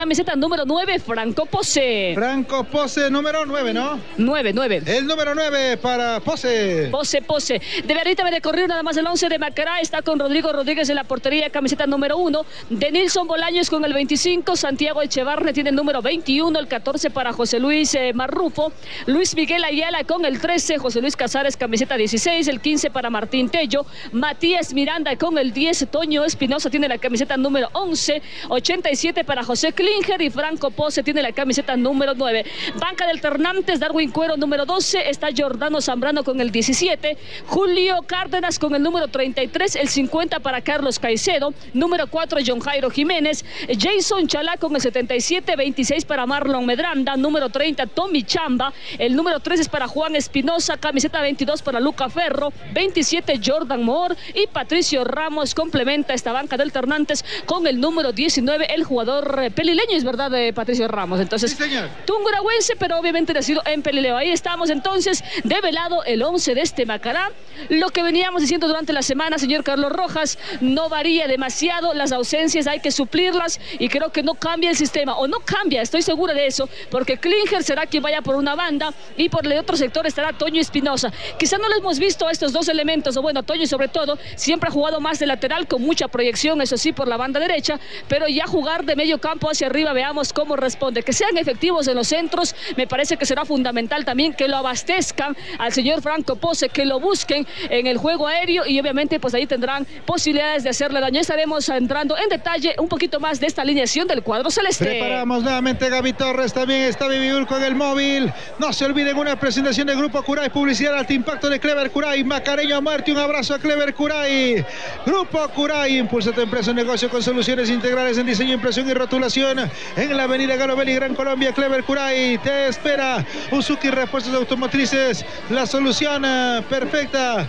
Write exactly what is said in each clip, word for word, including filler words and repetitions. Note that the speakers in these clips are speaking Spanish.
Camiseta número nueve, Franco Pose. Franco Pose, número nueve, ¿no? nueve, nueve. El número nueve para Pose. Pose, Pose. De verdad me recorrió nada más el once de Macará. Está con Rodrigo Rodríguez en la portería, camiseta número uno. De Nilson Bolaños con el veinticinco. Santiago Echevarne tiene el número veintiuno. El catorce para José Luis eh, Marrufo. Luis Miguel Ayala con el trece. José Luis Casares, camiseta dieciséis. El quince para Martín Tello. Matías Miranda con el diez. Toño Espinosa tiene la camiseta número once. ochenta y siete para José Klinger. Y Franco Pose tiene la camiseta número nueve. Banca de alternantes, Darwin Cuero número doce. Está Jordano Zambrano con el diecisiete. Julio Cárdenas con el número treinta y tres. El cincuenta para Carlos Caicedo. Número cuatro, John Jairo Jiménez. Jason Chalá con el setenta y siete. veintiséis para Marlon Medranda. Número treinta, Tommy Chamba. El número tres es para Juan Espinosa. Camiseta veintidós para Luca Ferro. veintisiete, Jordan Moore. Y Patricio Ramos complementa esta banca de alternantes con el número diecinueve, el jugador eh, pelileño, es verdad, de Patricio Ramos. Entonces, sí, tunguragüense, pero obviamente nacido en Pelileo. Ahí estamos entonces, develado el once de este Macará. Lo que veníamos diciendo durante la semana, señor Carlos Rojas, no varía demasiado. Las ausencias hay que suplirlas y creo que no cambia el sistema, o no cambia, estoy segura de eso, porque Klinger será quien vaya por una banda y por el otro sector estará Toño Espinosa. Quizá no lo hemos visto a estos dos elementos, o bueno, Toño sobre todo, siempre ha jugado más de lateral con mucha proyección, eso sí, por la banda derecha, pero ya jugar de medio campo hacia arriba, veamos cómo responde. Que sean efectivos en los centros, me parece que será fundamental también que lo abastezcan al señor Franco Pose, que lo busquen en el juego aéreo y obviamente pues ahí tendrán posibilidades de hacerle daño. Estaremos entrando en detalle un poquito más de esta alineación del cuadro celeste. Preparamos nuevamente Gaby Torres, también está Viviul con el móvil. No se olviden una presentación del Grupo Curay, publicidad alto impacto de Clever Curay, Macareño a muerte, un abrazo a Clever Curay. Grupo Curay, impulsa tu empresa o negocio con soluciones integrales en diseño, impresión y rotulación. En la avenida Galo Belli, Gran Colombia, Clever Curay te espera. Uzuki Repuestos Automotrices, la solución uh, perfecta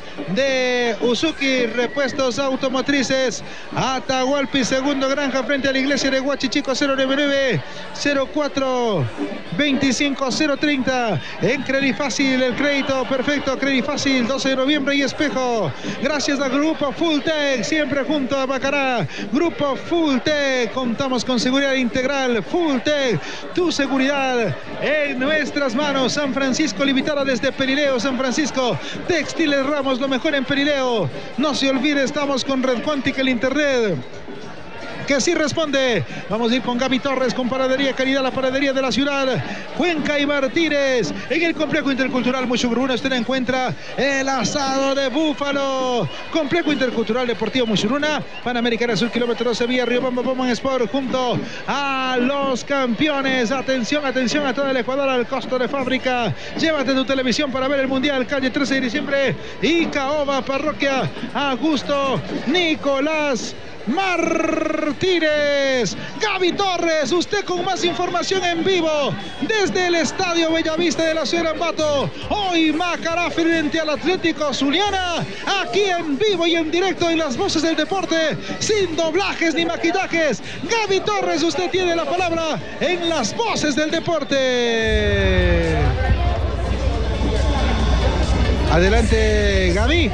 de Uzuki Repuestos Automotrices. Atahualpi, segundo Granja, frente a la iglesia de Huachichico, cero nueve nueve, cero cuatro, veinticinco, cero treinta. En Credifácil, el crédito perfecto, Credifácil, doce de noviembre y Espejo. Gracias al Grupo Fulltech, siempre junto a Macará. Grupo Fulltech, contamos con seguridad integral. Fulltech, tu seguridad en nuestras manos. San Francisco, limitada desde Pelileo, San Francisco. Textiles Ramos, lo mejor en Pelileo. No se olvide, estamos con Red Quantic, el internet que sí responde. Vamos a ir con Gaby Torres, con Panadería Calidad, la panadería de la ciudad. Cuenca y Martínez. En el Complejo Intercultural Mushuruna usted encuentra el asado de búfalo. Complejo Intercultural Deportivo Mushuruna, Panamericana Sur, kilómetro doce, vía Riobamba Bowman Sport, junto a los campeones. Atención, atención a todo el Ecuador, al costo de fábrica. Llévate tu televisión para ver el Mundial, calle trece de diciembre, y Caoba, Parroquia Augusto Nicolás Martínez. Gaby Torres, usted con más información en vivo desde el Estadio Bellavista de la ciudad de Ambato. Hoy Macará frente al Atlético Zuliana, aquí en vivo y en directo en las voces del deporte, sin doblajes ni maquillajes. Gaby Torres, usted tiene la palabra en las voces del deporte. Adelante, Gaby.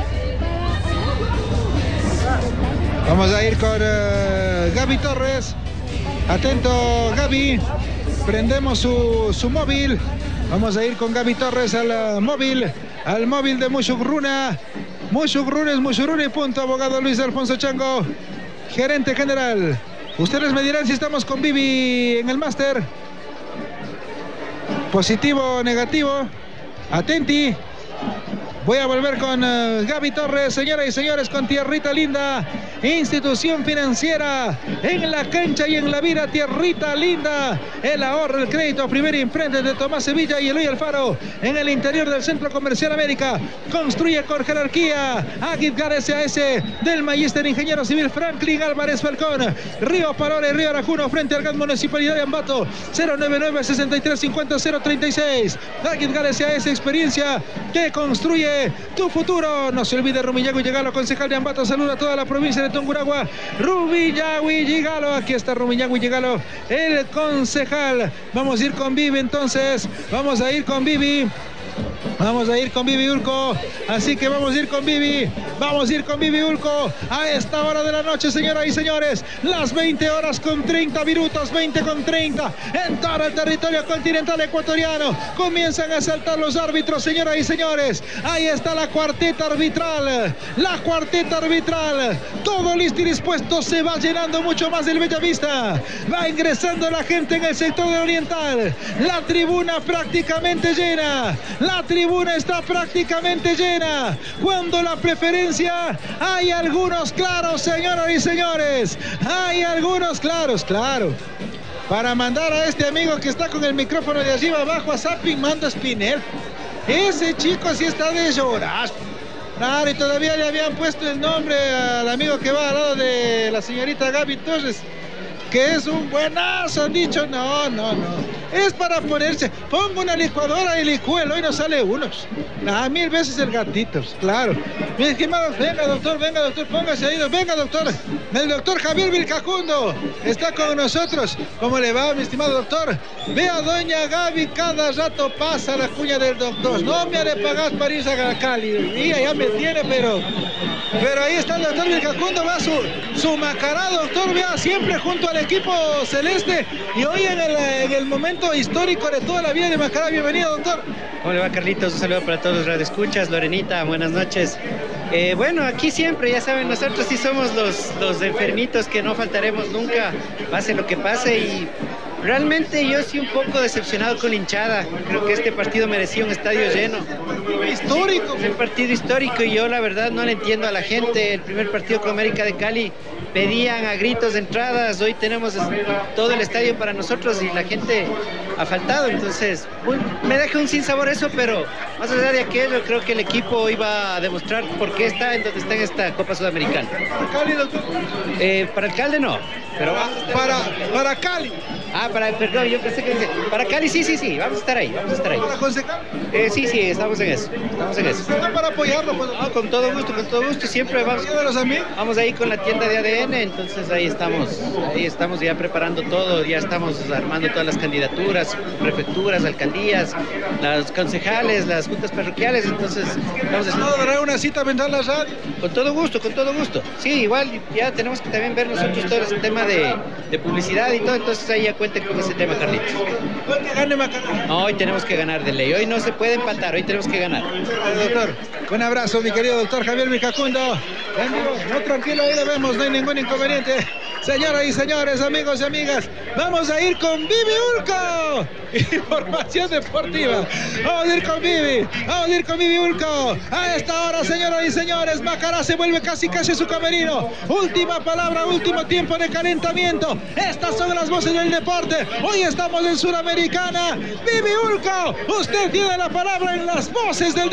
Vamos a ir con uh, Gaby Torres. Atento, Gaby. Prendemos su, su móvil. Vamos a ir con Gaby Torres al uh, móvil. Al móvil de Mushuruna. Mushuruna es Mushuruna y punto. Abogado Luis Alfonso Chango, gerente general. Ustedes me dirán si estamos con Vivi en el máster. Positivo o negativo. Atenti. Voy a volver con uh, Gaby Torres, señoras y señores, con Tierrita Linda, institución financiera en la cancha y en la vida. Tierrita Linda, el ahorro, el crédito, primer imprenta de Tomás Sevilla y Eloy Alfaro, en el interior del Centro Comercial América. Construye con jerarquía. Aguidgar S A S del Magister Ingeniero Civil Franklin Álvarez Falcón. Río Parole, Río Arajuno, frente al G A N Municipalidad de Ambato, cero nueve nueve, sesenta y tres cincuenta, cero treinta y seis. Aguidgar S A S, experiencia que construye tu futuro. No se olvide Rumiñahui Yigalo, concejal de Ambato, saluda a toda la provincia de Tungurahua. Rumiñahui Yigalo, aquí está Rumiñahui Yigalo, el concejal. Vamos a ir con Vivi entonces, vamos a ir con Vivi Vamos a ir con Vivi Ulco, así que vamos a ir con Vivi, vamos a ir con Vivi Ulco a esta hora de la noche, señoras y señores, las veinte horas con treinta minutos, veinte con treinta, en todo el territorio continental ecuatoriano, comienzan a saltar los árbitros, señoras y señores, ahí está la cuarteta arbitral, la cuarteta arbitral, todo listo y dispuesto, se va llenando mucho más el Bellavista, va ingresando la gente en el sector del oriental, la tribuna prácticamente llena, la tribuna está prácticamente llena, cuando la preferencia, hay algunos claros, señoras y señores, hay algunos claros, claro, para mandar a este amigo que está con el micrófono de arriba abajo a Zapping, manda Spinel, ese chico sí está de llorar, claro, y todavía le habían puesto el nombre al amigo que va al lado de la señorita Gaby Torres, que es un buenazo, han dicho, no, no, no, es para ponerse, pongo una licuadora y licuelo y no sale unos, ah, mil veces el gatito, claro, mi estimado, venga doctor, venga doctor, póngase ahí, venga doctor, el doctor Javier Vilcajundo está con nosotros, ¿cómo le va mi estimado doctor? Ve a doña Gaby, cada rato pasa la cuña del doctor, no me haré pagar para irse a Cali, y ya me tiene, pero, pero ahí está el doctor Vilcajundo, va su, su macará, doctor, vea, siempre junto al equipo celeste, y hoy en el, en el momento histórico de toda la vida de Macará. Bienvenido, doctor. ¿Cómo le va, Carlitos? Un saludo para todos los radioescuchas. Lorenita, buenas noches. Eh, bueno, aquí siempre, ya saben, nosotros sí somos los, los enfermitos que no faltaremos nunca, pase lo que pase, y realmente yo sí un poco decepcionado con la hinchada. Creo que este partido merecía un estadio lleno. Histórico. Es un partido histórico y yo la verdad no le entiendo a la gente. El primer partido con América de Cali pedían a gritos de entradas, hoy tenemos todo el estadio para nosotros y la gente ha faltado, entonces un, me deja un sinsabor eso, pero más allá de aquello creo que el equipo iba a demostrar por qué está en donde está en esta Copa Sudamericana. ¿Para Cali, doctor? Eh, para Alcalde no, pero para, para Cali. Ah, para, perdón, yo pensé que para Cali sí, sí, sí, vamos a estar ahí, vamos a estar ahí. ¿Para concejal? Eh, sí, sí, estamos en eso, estamos en eso. ¿Están para apoyarlo? Pues, no, con todo gusto, con todo gusto, siempre vamos. Vamos ahí con la tienda de A D N, entonces ahí estamos, ahí estamos ya preparando todo, ya estamos armando todas las candidaturas, prefecturas, alcaldías, las concejales, las juntas parroquiales, entonces vamos a ¿No dará una cita a vender la radio? Con todo gusto, con todo gusto. Sí, igual ya tenemos que también ver nosotros todo ese tema de, de publicidad y todo, entonces ahí ya cuenten con ese tema, Carlitos. ¿Hoy que gane Macará? No, hoy tenemos que ganar de ley, hoy no se puede empatar, hoy tenemos que ganar. Doctor, un abrazo, mi querido doctor Javier Vilcajundo. No, tranquilo, ahí lo vemos, no hay ningún inconveniente. Señoras y señores, amigos y amigas, vamos a ir con Vivi Ulco. Información deportiva. Vamos a ir con Vivi, vamos a ir con Vivi Ulco. A esta hora, señoras y señores, Macará se vuelve casi casi su camerino. Última palabra, último tiempo de calentamiento. Estas son las voces del deporte. Hoy estamos en Sudamericana. Vivi Ulco, usted tiene la palabra en las voces del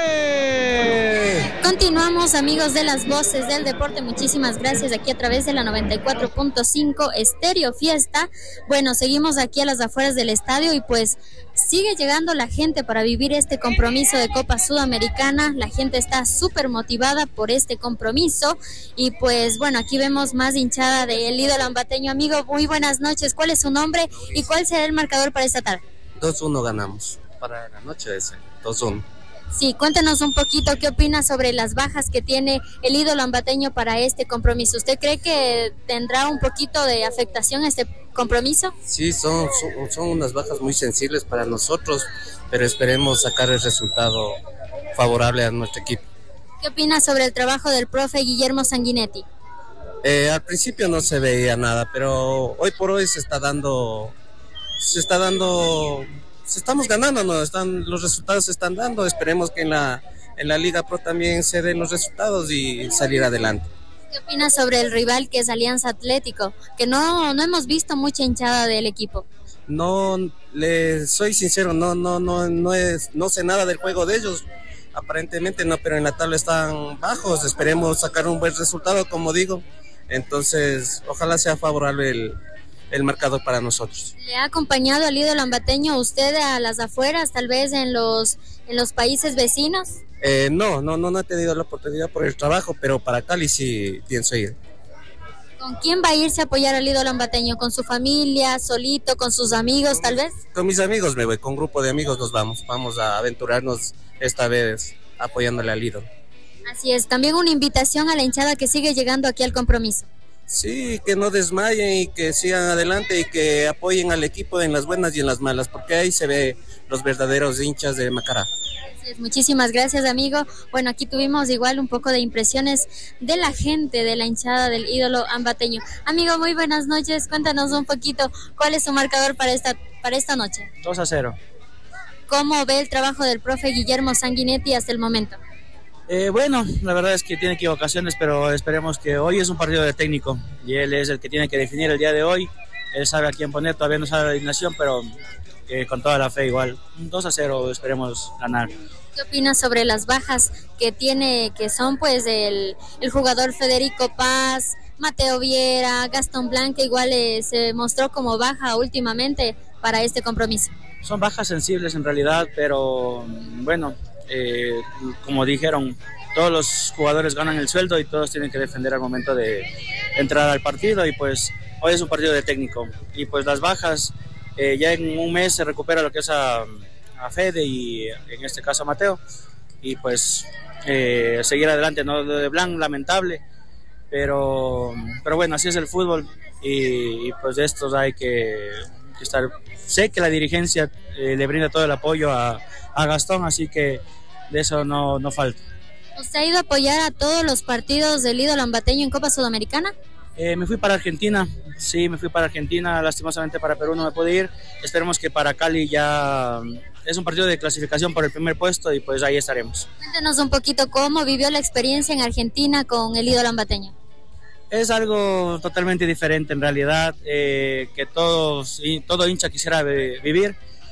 deporte. Continuamos, amigos de las voces del deporte. Muchísimas gracias aquí a través de la noventa y cuatro punto cinco Estéreo Fiesta. Bueno, seguimos aquí a las afueras del estadio y pues sigue llegando la gente para vivir este compromiso de Copa Sudamericana. La gente está súper motivada por este compromiso y pues bueno, aquí vemos más hinchada del ídolo ambateño. Amigo, muy buenas noches. ¿Cuál es su nombre y cuál será el marcador para esta tarde? dos uno ganamos para la noche ese, dos uno. Sí, cuéntenos un poquito qué opina sobre las bajas que tiene el ídolo ambateño para este compromiso. ¿Usted cree que tendrá un poquito de afectación a este compromiso? Sí, son, son, son unas bajas muy sensibles para nosotros, pero esperemos sacar el resultado favorable a nuestro equipo. ¿Qué opina sobre el trabajo del profe Guillermo Sanguinetti? Eh, al principio no se veía nada, pero hoy por hoy se está dando, se está dando... estamos ganando, ¿no? Están, los resultados se están dando, esperemos que en la, en la Liga Pro también se den los resultados y salir adelante. ¿Qué opinas sobre el rival que es Alianza Atlético? Que no, no hemos visto mucha hinchada del equipo. No, le soy sincero, no, no, no, no, es, no sé nada del juego de ellos, aparentemente no, pero en la tabla están bajos, esperemos sacar un buen resultado, como digo, entonces ojalá sea favorable el el marcador para nosotros. ¿Le ha acompañado al ídolo ambateño usted a las afueras, tal vez en los en los países vecinos? Eh, no, no, no, no he tenido la oportunidad por el trabajo, pero para Cali sí pienso ir. ¿Con quién va a irse a apoyar al ídolo ambateño? ¿Con su familia, solito, con sus amigos tal vez? Con mis amigos me voy, con un grupo de amigos nos vamos. Vamos a aventurarnos esta vez apoyándole al ídolo. Así es, también una invitación a la hinchada que sigue llegando aquí al compromiso. Sí, que no desmayen y que sigan adelante y que apoyen al equipo en las buenas y en las malas, porque ahí se ve los verdaderos hinchas de Macará. Muchísimas gracias, amigo. Bueno, aquí tuvimos igual un poco de impresiones de la gente, de la hinchada del ídolo ambateño. Amigo, muy buenas noches. Cuéntanos un poquito cuál es su marcador para esta, para esta noche. dos a cero. ¿Cómo ve el trabajo del profe Guillermo Sanguinetti hasta el momento? Eh, bueno, la verdad es que tiene equivocaciones, pero esperemos que hoy es un partido de técnico y él es el que tiene que definir el día de hoy. Él sabe a quién poner, todavía no sabe la alineación, pero eh, con toda la fe igual. dos a cero esperemos ganar. ¿Qué opinas sobre las bajas que tiene, que son pues el, el jugador Federico Paz, Mateo Viera, Gastón Blanca, igual eh, se mostró como baja últimamente para este compromiso? Son bajas sensibles en realidad, pero bueno, eh, como dijeron, todos los jugadores ganan el sueldo y todos tienen que defender al momento de entrar al partido y pues hoy es un partido de técnico y pues las bajas, eh, ya en un mes se recupera lo que es a... a Fede y en este caso a Mateo y pues eh, seguir adelante, no lo de Blanc lamentable, pero pero bueno, así es el fútbol y, y pues de estos hay que, que estar. Sé que la dirigencia eh, le brinda todo el apoyo a, a Gastón, así que de eso no, no falta. ¿Usted ha ido a apoyar a todos los partidos del ídolo ambateño en Copa Sudamericana? Eh, me fui para Argentina, sí, me fui para Argentina, lastimosamente para Perú no me pude ir, esperemos que para Cali ya es un partido de clasificación por el primer puesto y pues ahí estaremos. Cuéntenos un poquito cómo vivió la experiencia en Argentina con el ídolo ambateño. Es algo totalmente diferente en realidad, eh, que todos, todo hincha quisiera vivir,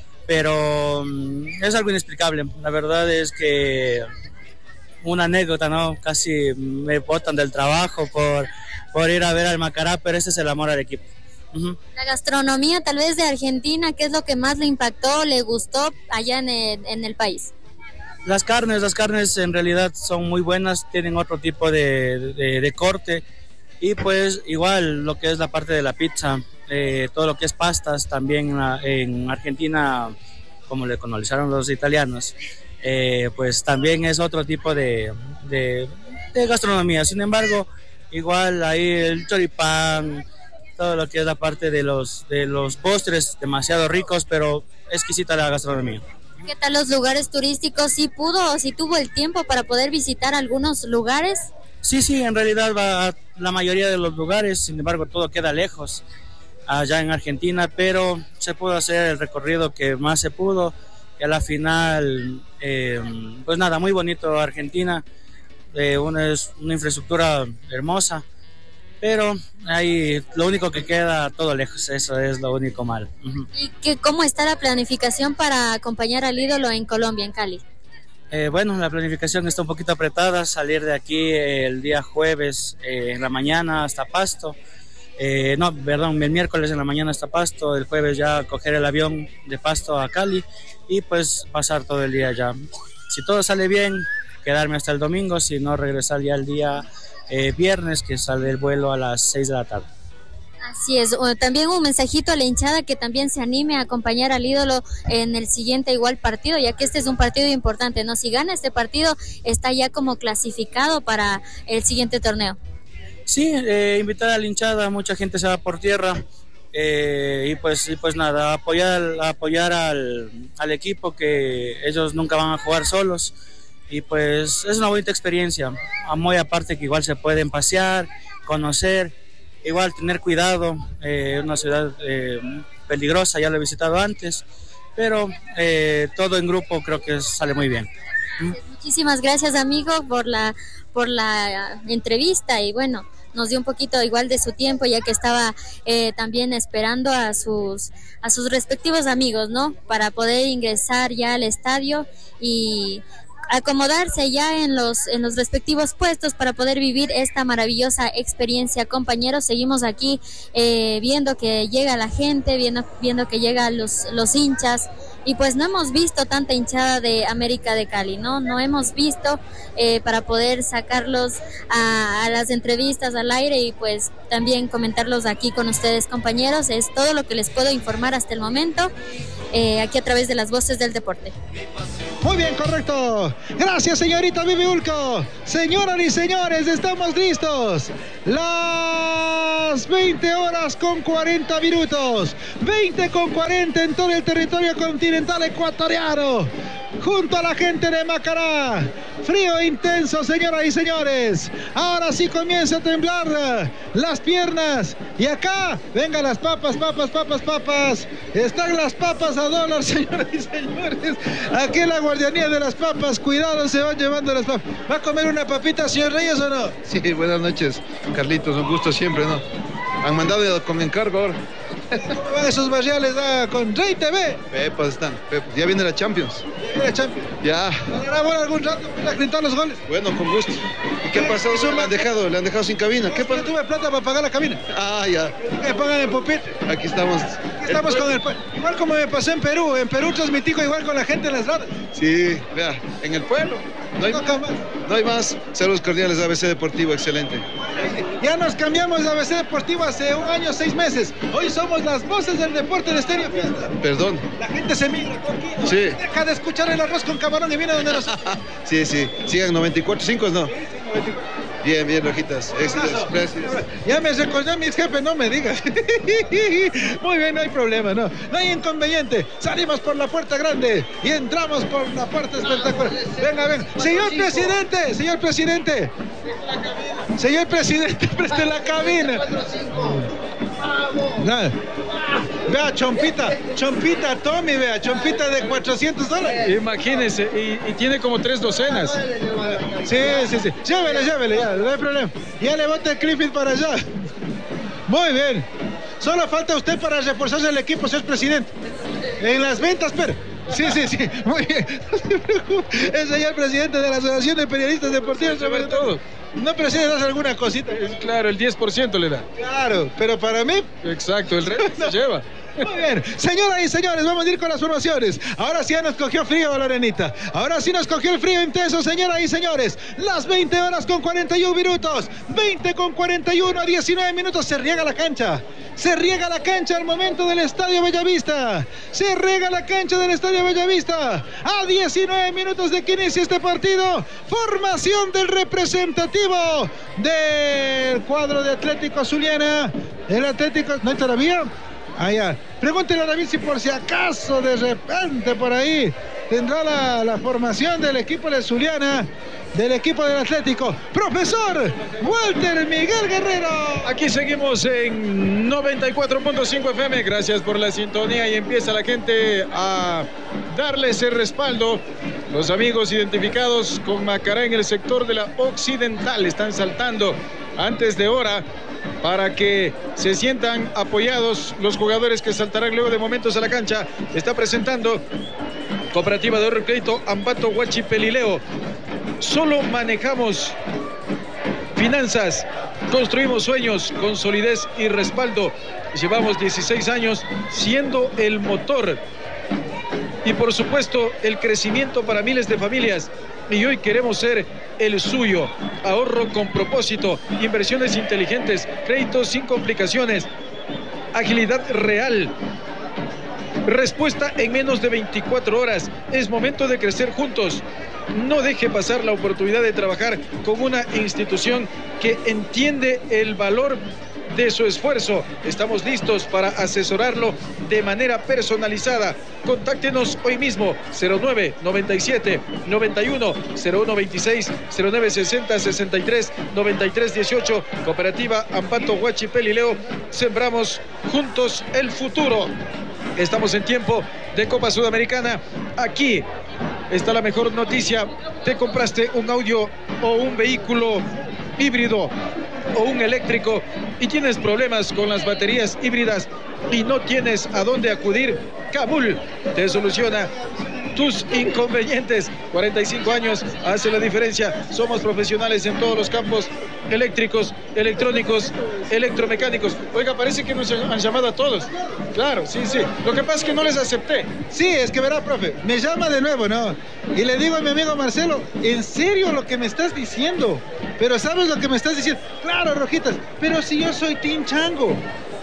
pero es algo inexplicable, la verdad es que una anécdota, ¿no? Casi me botan del trabajo por... por ir a ver al Macará, pero ese es el amor al equipo. Uh-huh. La gastronomía tal vez de Argentina, ¿qué es lo que más le impactó, le gustó allá en el, en el país? Las carnes, las carnes en realidad son muy buenas, tienen otro tipo de, de, de corte y pues igual lo que es la parte de la pizza, eh, todo lo que es pastas también en, la, en Argentina, como le colonizaron los italianos, eh, pues también es otro tipo de, de, de gastronomía. Sin embargo, igual ahí el choripán, todo lo que es la parte de los, de los postres, demasiado ricos, pero exquisita la gastronomía. ¿Qué tal los lugares turísticos? ¿Sí pudo o sí tuvo el tiempo para poder visitar algunos lugares? Sí, sí, en realidad va a la mayoría de los lugares, sin embargo todo queda lejos allá en Argentina, pero se pudo hacer el recorrido que más se pudo y a la final, eh, pues nada, muy bonito Argentina. Eh, una, es una infraestructura hermosa, pero ahí lo único que queda todo lejos, eso es lo único malo. Uh-huh. ¿Y qué, cómo está la planificación para acompañar al ídolo en Colombia, en Cali? Eh, bueno, la planificación está un poquito apretada, salir de aquí el día jueves eh, en la mañana hasta Pasto, eh, no, perdón, el miércoles en la mañana hasta Pasto, el jueves ya coger el avión de Pasto a Cali y pues pasar todo el día allá. Si todo sale bien, quedarme hasta el domingo, si no regresar ya el día eh, viernes, que sale el vuelo a las seis de la tarde. Así es, también un mensajito a la hinchada que también se anime a acompañar al ídolo en el siguiente igual partido, ya que este es un partido importante, ¿no? Si gana este partido, está ya como clasificado para el siguiente torneo. Sí, eh, invitar a la hinchada, mucha gente se va por tierra, eh, y pues y pues nada, apoyar, apoyar al, al equipo, que ellos nunca van a jugar solos. Y pues es una bonita experiencia, muy aparte que igual se pueden pasear, conocer, igual tener cuidado, es eh, una ciudad eh, peligrosa, ya lo he visitado antes, pero eh, todo en grupo creo que sale muy bien. Muchísimas gracias, amigo, por la, por la entrevista y bueno, nos dio un poquito igual de su tiempo, ya que estaba eh, también esperando a sus, a sus respectivos amigos, ¿no? Para poder ingresar ya al estadio y acomodarse ya en los en los respectivos puestos para poder vivir esta maravillosa experiencia. Compañeros, seguimos aquí eh, viendo que llega la gente, viendo viendo que llegan los los hinchas, y pues no hemos visto tanta hinchada de América de Cali, ¿no? No hemos visto eh, para poder sacarlos a, a las entrevistas al aire y pues también comentarlos aquí con ustedes, compañeros. Es todo lo que les puedo informar hasta el momento, eh, aquí a través de las voces del deporte. Muy bien, correcto. Gracias, señorita Vivi Ulco. Señoras y señores, estamos listos. Las veinte horas con cuarenta minutos. veinte con cuarenta en todo el territorio continental ecuatoriano. Junto a la gente de Macará. Frío intenso, señoras y señores. Ahora sí comienza a temblar las piernas. Y acá, venga las papas, papas, papas, papas. Están las papas a dólar, señoras y señores. Aquí en la guardianía de las papas. Cuidado, se van llevando las papas. ¿Va a comer una papita, señor Reyes, o no? Sí, buenas noches, Carlitos. Un gusto siempre, ¿no? Han mandado con encargo ahora. ¿Cómo van esos barriales ah, con Rey T V? Pepas están, Pepas. Ya viene la Champions. Ya viene la Champions. Ya. ¿Ahora bueno, algún rato para gritar los goles? Bueno, con gusto. ¿Y qué pasó? Le han dejado, le han dejado sin cabina. ¿Qué pasó? Yo tuve plata para pagar la cabina. Ah, ya. Que pongan el pupitre. Aquí estamos. Aquí estamos el con el pueblo. Igual como me pasó en Perú. En Perú transmití igual con la gente en las radas. Sí, vea, en el pueblo. No hay, no, más. no hay más. Saludos cordiales, A B C Deportivo, excelente. Ya nos cambiamos de A B C Deportivo hace un año, seis meses. Hoy somos las voces del deporte de Estéreo Fiesta. Perdón. La gente se migra, tranquilo. Sí. Deja de escuchar el arroz con camarón y viene donde nos... Sí, sí. Sigan noventa y cuatro punto cinco, ¿no? Bien, bien, Rojitas. Éxitos. Gracias. Ya me recordé, mis jefes, no me digas. Muy bien, no hay problema, no. No hay inconveniente. Salimos por la puerta grande y entramos por la puerta espectacular. Venga, venga. Señor presidente, señor presidente. Señor presidente, preste la cabina. Nada. Vea, chompita, chompita, Tommy, vea, chompita de cuatrocientos dólares. Imagínense, y, y tiene como tres docenas. Sí, sí, sí. Llévele, llévele, ya, no hay problema. Ya le bota el Clifford para allá. Muy bien. Solo falta usted para reforzarse el equipo, señor presidente. En las ventas, pero... Sí, sí, sí. Muy bien. No se preocupe. El señor presidente de la Asociación de Periodistas Deportivos. Sobre todo. No, pero sí le das alguna cosita. Claro, el diez por ciento le da. Claro, pero para mí... Exacto, el resto se lleva. Muy bien, señoras y señores, vamos a ir con las formaciones. Ahora sí ya nos cogió frío, Lorenita. Ahora sí nos cogió el frío intenso, señoras y señores. Las veinte horas con cuarenta y uno minutos. veinte con cuarenta y uno a diecinueve minutos. Se riega la cancha. Se riega la cancha al momento del Estadio Bellavista. Se riega la cancha del Estadio Bellavista. A diecinueve minutos de que inicie este partido. Formación del representativo del cuadro de Atlético Zuliana. El Atlético... ¿No hay todavía? Allá. Pregúntele a David si por si acaso de repente por ahí tendrá la, la formación del equipo de Zuliana, del equipo del Atlético. Profesor Walter Miguel Guerrero. Aquí seguimos en noventa y cuatro punto cinco F M. Gracias por la sintonía y empieza la gente a darle ese respaldo. Los amigos identificados con Macará en el sector de la occidental están saltando antes de hora para que se sientan apoyados los jugadores que saltarán luego de momentos a la cancha. Está presentando Cooperativa de Ahorro y Crédito Ambato Huachipelileo. Solo manejamos finanzas, construimos sueños con solidez y respaldo. Llevamos dieciséis años siendo el motor y por supuesto el crecimiento para miles de familias. Y hoy queremos ser el suyo. Ahorro con propósito, inversiones inteligentes, créditos sin complicaciones, agilidad real, respuesta en menos de veinticuatro horas. Es momento de crecer juntos. No deje pasar la oportunidad de trabajar con una institución que entiende el valor de su esfuerzo. Estamos listos para asesorarlo de manera personalizada. Contáctenos hoy mismo cero nueve noventa y siete noventa y uno cero uno veintiséis cero nueve sesenta sesenta y tres noventa y tres dieciocho. Cooperativa Ambato Huachipelileo. Sembramos juntos el futuro. Estamos en tiempo de Copa Sudamericana. Aquí está la mejor noticia. Te compraste un audio o un vehículo híbrido o un eléctrico y tienes problemas con las baterías híbridas y no tienes a dónde acudir. Kabul te soluciona tus inconvenientes. cuarenta y cinco años hace la diferencia. Somos profesionales en todos los campos eléctricos, electrónicos, electromecánicos. Oiga, parece que nos han llamado a todos. Claro, sí, sí. Lo que pasa es que no les acepté. Sí, es que verá, profe, me llama de nuevo, ¿no? Y le digo a mi amigo Marcelo, ¿en serio lo que me estás diciendo? Pero ¿sabes lo que me estás diciendo? Claro, Rojitas, pero si yo soy Team Chango.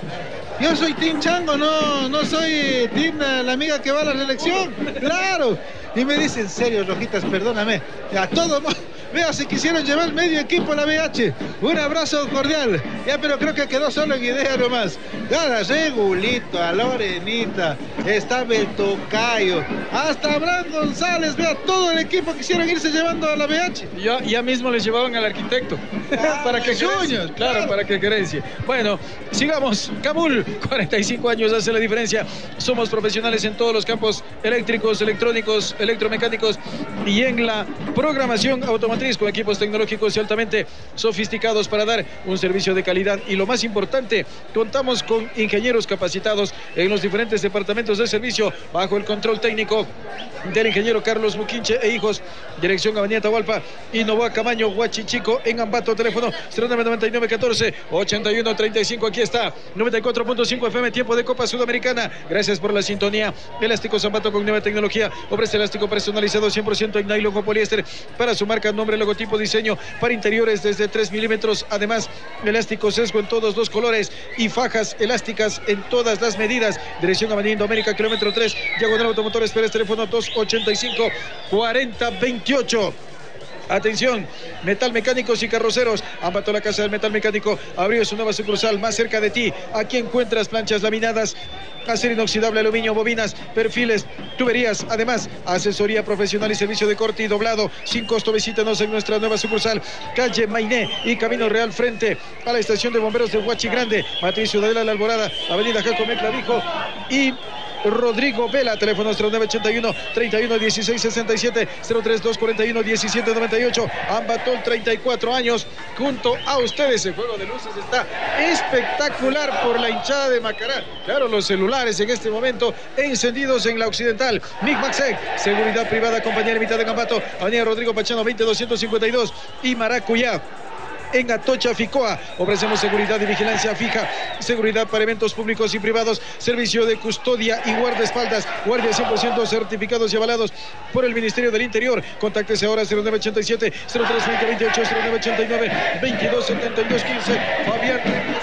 Yo soy Team Chango, no, no soy Team la amiga que va a la reelección. Claro. Y me dice, en serio, Rojitas, perdóname. A todo modo. Vea, se quisieron llevar medio equipo a la B H. Un abrazo cordial. Ya, pero creo que quedó solo en idea nomás. Ya, Regulito, a Lorenita, estaba el Tocayo, hasta Abraham González. Vea, todo el equipo quisieron irse llevando a la B H. Ya, ya mismo les llevaban al arquitecto. Ah, para que sueños, claro, claro, para que creencie. Bueno, sigamos. Kabul, cuarenta y cinco años hace la diferencia. Somos profesionales en todos los campos eléctricos, electrónicos, electromecánicos y en la programación automática, con equipos tecnológicos y altamente sofisticados para dar un servicio de calidad. Y lo más importante, contamos con ingenieros capacitados en los diferentes departamentos de servicio bajo el control técnico del ingeniero Carlos Muquinche e hijos. Dirección Avenida Atahualpa y Novoa Camaño, Huachichico, en Ambato. Teléfono cero nueve noventa y nueve catorce ochenta y uno treinta y cinco. Aquí está noventa y cuatro punto cinco F M, tiempo de Copa Sudamericana. Gracias por la sintonía. Elásticos Ambato con nueva tecnología. Ofrece elástico personalizado cien por ciento en nylon o poliéster para su marca, nombre, logotipo, diseño para interiores desde tres milímetros. Además, elástico sesgo en todos los colores y fajas elásticas en todas las medidas. Dirección Avenida Indoamérica, kilómetro tres, diagonal Automotores Pérez. Teléfono dos ochenta y cinco cuarenta veintiocho. Atención, metal mecánicos y carroceros. Ambato, la casa del metal mecánico, abrió su nueva sucursal más cerca de ti. Aquí encuentras planchas laminadas, acero inoxidable, aluminio, bobinas, perfiles, tuberías. Además, asesoría profesional y servicio de corte y doblado sin costo. Visítanos en nuestra nueva sucursal, calle Mainé y Camino Real, frente a la estación de bomberos de Huachi Grande. Matriz Ciudadela La Alborada, avenida Jacome Clavijo y Rodrigo Vela. Teléfono cero nueve ochenta y uno treinta y uno dieciséis sesenta y siete, cero tres dos cuarenta y uno diecisiete noventa y ocho. Ambatol, treinta y cuatro años junto a ustedes. El juego de luces está espectacular por la hinchada de Macará. Claro, los celulares en este momento encendidos en la Occidental. Mic Maxec, seguridad privada, compañía limitada en Ambato, avenida Rodrigo Pachano veinte doscientos cincuenta y dos y Maracuyá. En Atocha, Ficoa, ofrecemos seguridad y vigilancia fija, seguridad para eventos públicos y privados, servicio de custodia y guardaespaldas, guardias cien por ciento certificados y avalados por el Ministerio del Interior. Contáctese ahora cero nueve ochenta y siete cero tres veinte veintiocho, cero nueve ochenta y nueve veintidós setenta y dos quince. Fabián,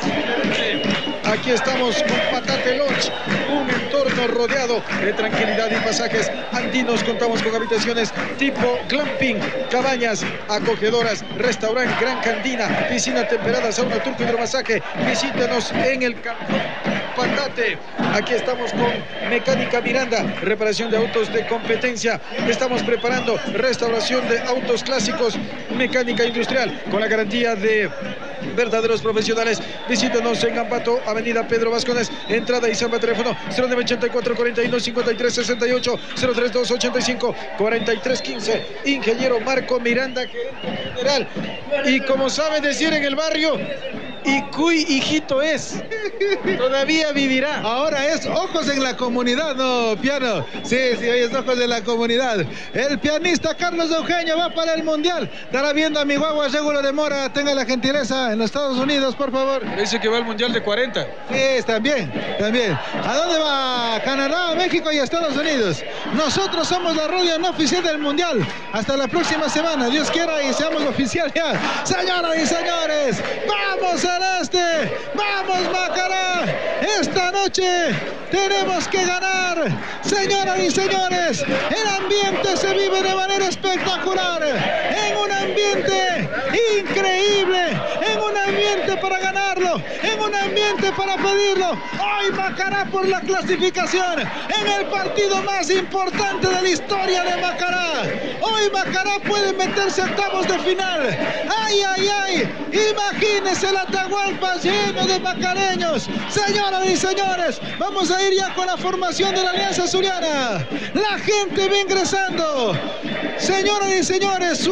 aquí estamos con Patate Lodge, un entorno rodeado de tranquilidad y pasajes andinos. Contamos con habitaciones tipo glamping, cabañas acogedoras, restaurante, gran cantina, piscina temperada, sauna, turco, hidromasaje. Visítenos en el Cantón Patate. Aquí estamos con Mecánica Miranda, reparación de autos de competencia. Estamos preparando restauración de autos clásicos, mecánica industrial, con la garantía de verdaderos profesionales. Visítenos en Ambato, avenida Pedro Vascones, entrada y Zamba. Teléfono cero nueve ochenta y cuatro cuarenta y uno cincuenta y tres sesenta y ocho, cero tres dos ochenta y cinco cuarenta y tres quince. Ingeniero Marco Miranda, gerente general. Y como sabe decir en el barrio, y cuy hijito es, todavía vivirá. Ahora es ojos en la comunidad, ¿no, Piano? Sí, sí, hoy es ojos en la comunidad. El pianista Carlos Eugenio va para el Mundial. Estará viendo a mi guagua Regulo de Mora. Tenga la gentileza en los Estados Unidos, por favor. Dice que va al Mundial de cuarenta. Sí, también, también. ¿A dónde va? Canadá, México y Estados Unidos. Nosotros somos la radio no oficial del Mundial. Hasta la próxima semana, Dios quiera y seamos oficial ya. Señoras y señores, vamos a este, vamos Macará, esta noche tenemos que ganar. Señoras y señores, el ambiente se vive de manera espectacular, en un ambiente increíble, en un ambiente para ganarlo, en un ambiente para pedirlo. Hoy Macará por la clasificación en el partido más importante de la historia de Macará. Hoy Macará puede meterse a octavos de final. Ay, ay, ay, imagínense la Atahualpa lleno de macareños. Señoras y señores, vamos a ir ya con la formación de la Alianza Zuliana. La gente va ingresando. Señoras y señores,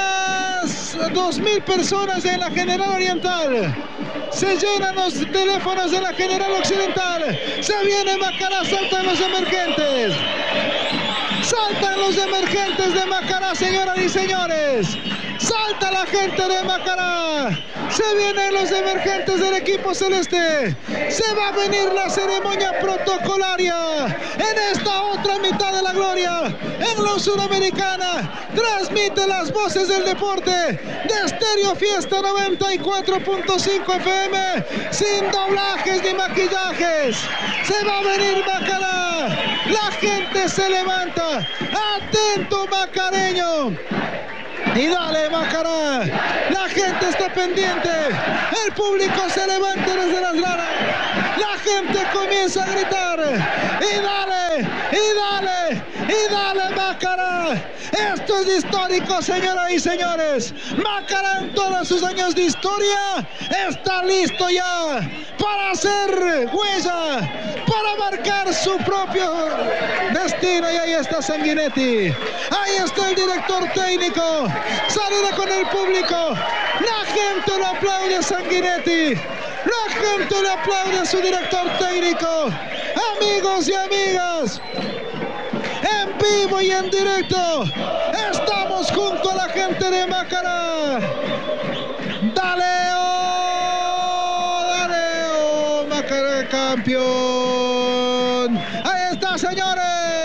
unas dos mil personas en la General Oriental. Se llenan los teléfonos de la General Occidental. Se viene Macará, saltan los emergentes. Saltan los emergentes de Macará, señoras y señores. Salta la gente de Macará. Se vienen los emergentes del equipo celeste. Se va a venir la ceremonia protocolaria en esta otra mitad de la gloria. En la Sudamericana transmite las voces del deporte de Estéreo Fiesta noventa y cuatro punto cinco F M, sin doblajes ni maquillajes. Se va a venir Macará. La gente se levanta. Atento macareño. Y dale Macará, la gente está pendiente, el público se levanta desde las gradas, la gente comienza a gritar, y dale, y dale, y dale Macará. Esto es histórico, señoras y señores. Macará en todos sus años de historia está listo ya para hacer huella, para marcar su propio destino. Y ahí está Sanguinetti, ahí está el director técnico. Saluda con el público. La gente le aplaude a Sanguinetti. La gente le aplaude a su director técnico. Amigos y amigas, en vivo y en directo, estamos junto a la gente de Macará. Dale, oh, dale, oh, Macará campeón. Ahí está, señores.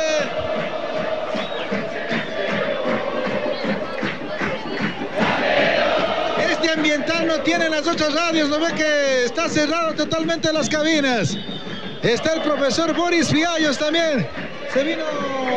Ambiental no tiene las ocho radios, no ve que está cerrado totalmente las cabinas. Está el profesor Boris Fiallos también. Se vino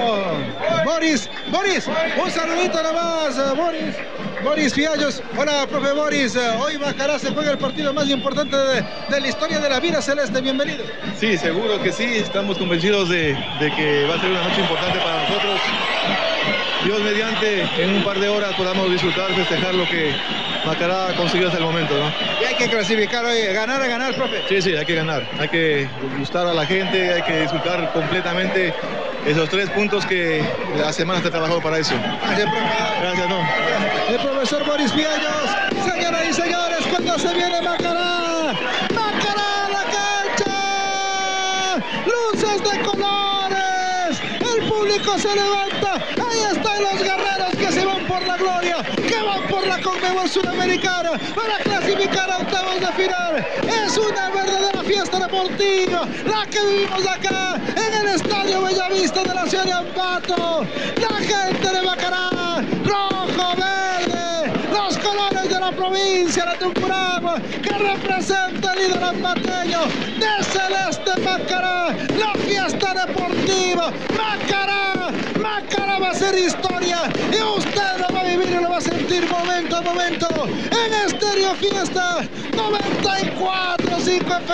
Boris, Boris, un saludito nomás, Boris, Boris Fiallos. Hola, profe Boris, hoy Macará se juega el partido más importante de, de la historia de la vida celeste, bienvenido. Sí, seguro que sí, estamos convencidos de, de que va a ser una noche importante para nosotros. Dios mediante, en un par de horas podamos disfrutar, festejar lo que Macará ha conseguido hasta el momento, ¿no? Y hay que clasificar hoy, ganar a ganar, profe. Sí, sí, hay que ganar, hay que gustar a la gente, hay que disfrutar completamente esos tres puntos que la semana se trabajó para eso. Gracias, profe. Gracias, no. El profesor Boris Fiallos, señoras y señores, cuando se viene Macará, Macará a la cancha, luces de colores, el público se levanta, ahí están los guerreros que se van por la gloria, que van por la Conmebol Sudamericana para clasificar a octavos de final. Es una verdadera fiesta deportiva la que vivimos acá en el Estadio Bellavista de la ciudad de Ambato. La gente de Macará, rojo, verde, los colores de la provincia de Tucumán, que representa el ídolo ambateño de Celeste Macará, la fiesta deportiva. Macará, Macará va a ser historia y usted lo va a vivir y lo va a sentir momento a momento en Estéreo Fiesta noventa y cuatro punto cinco F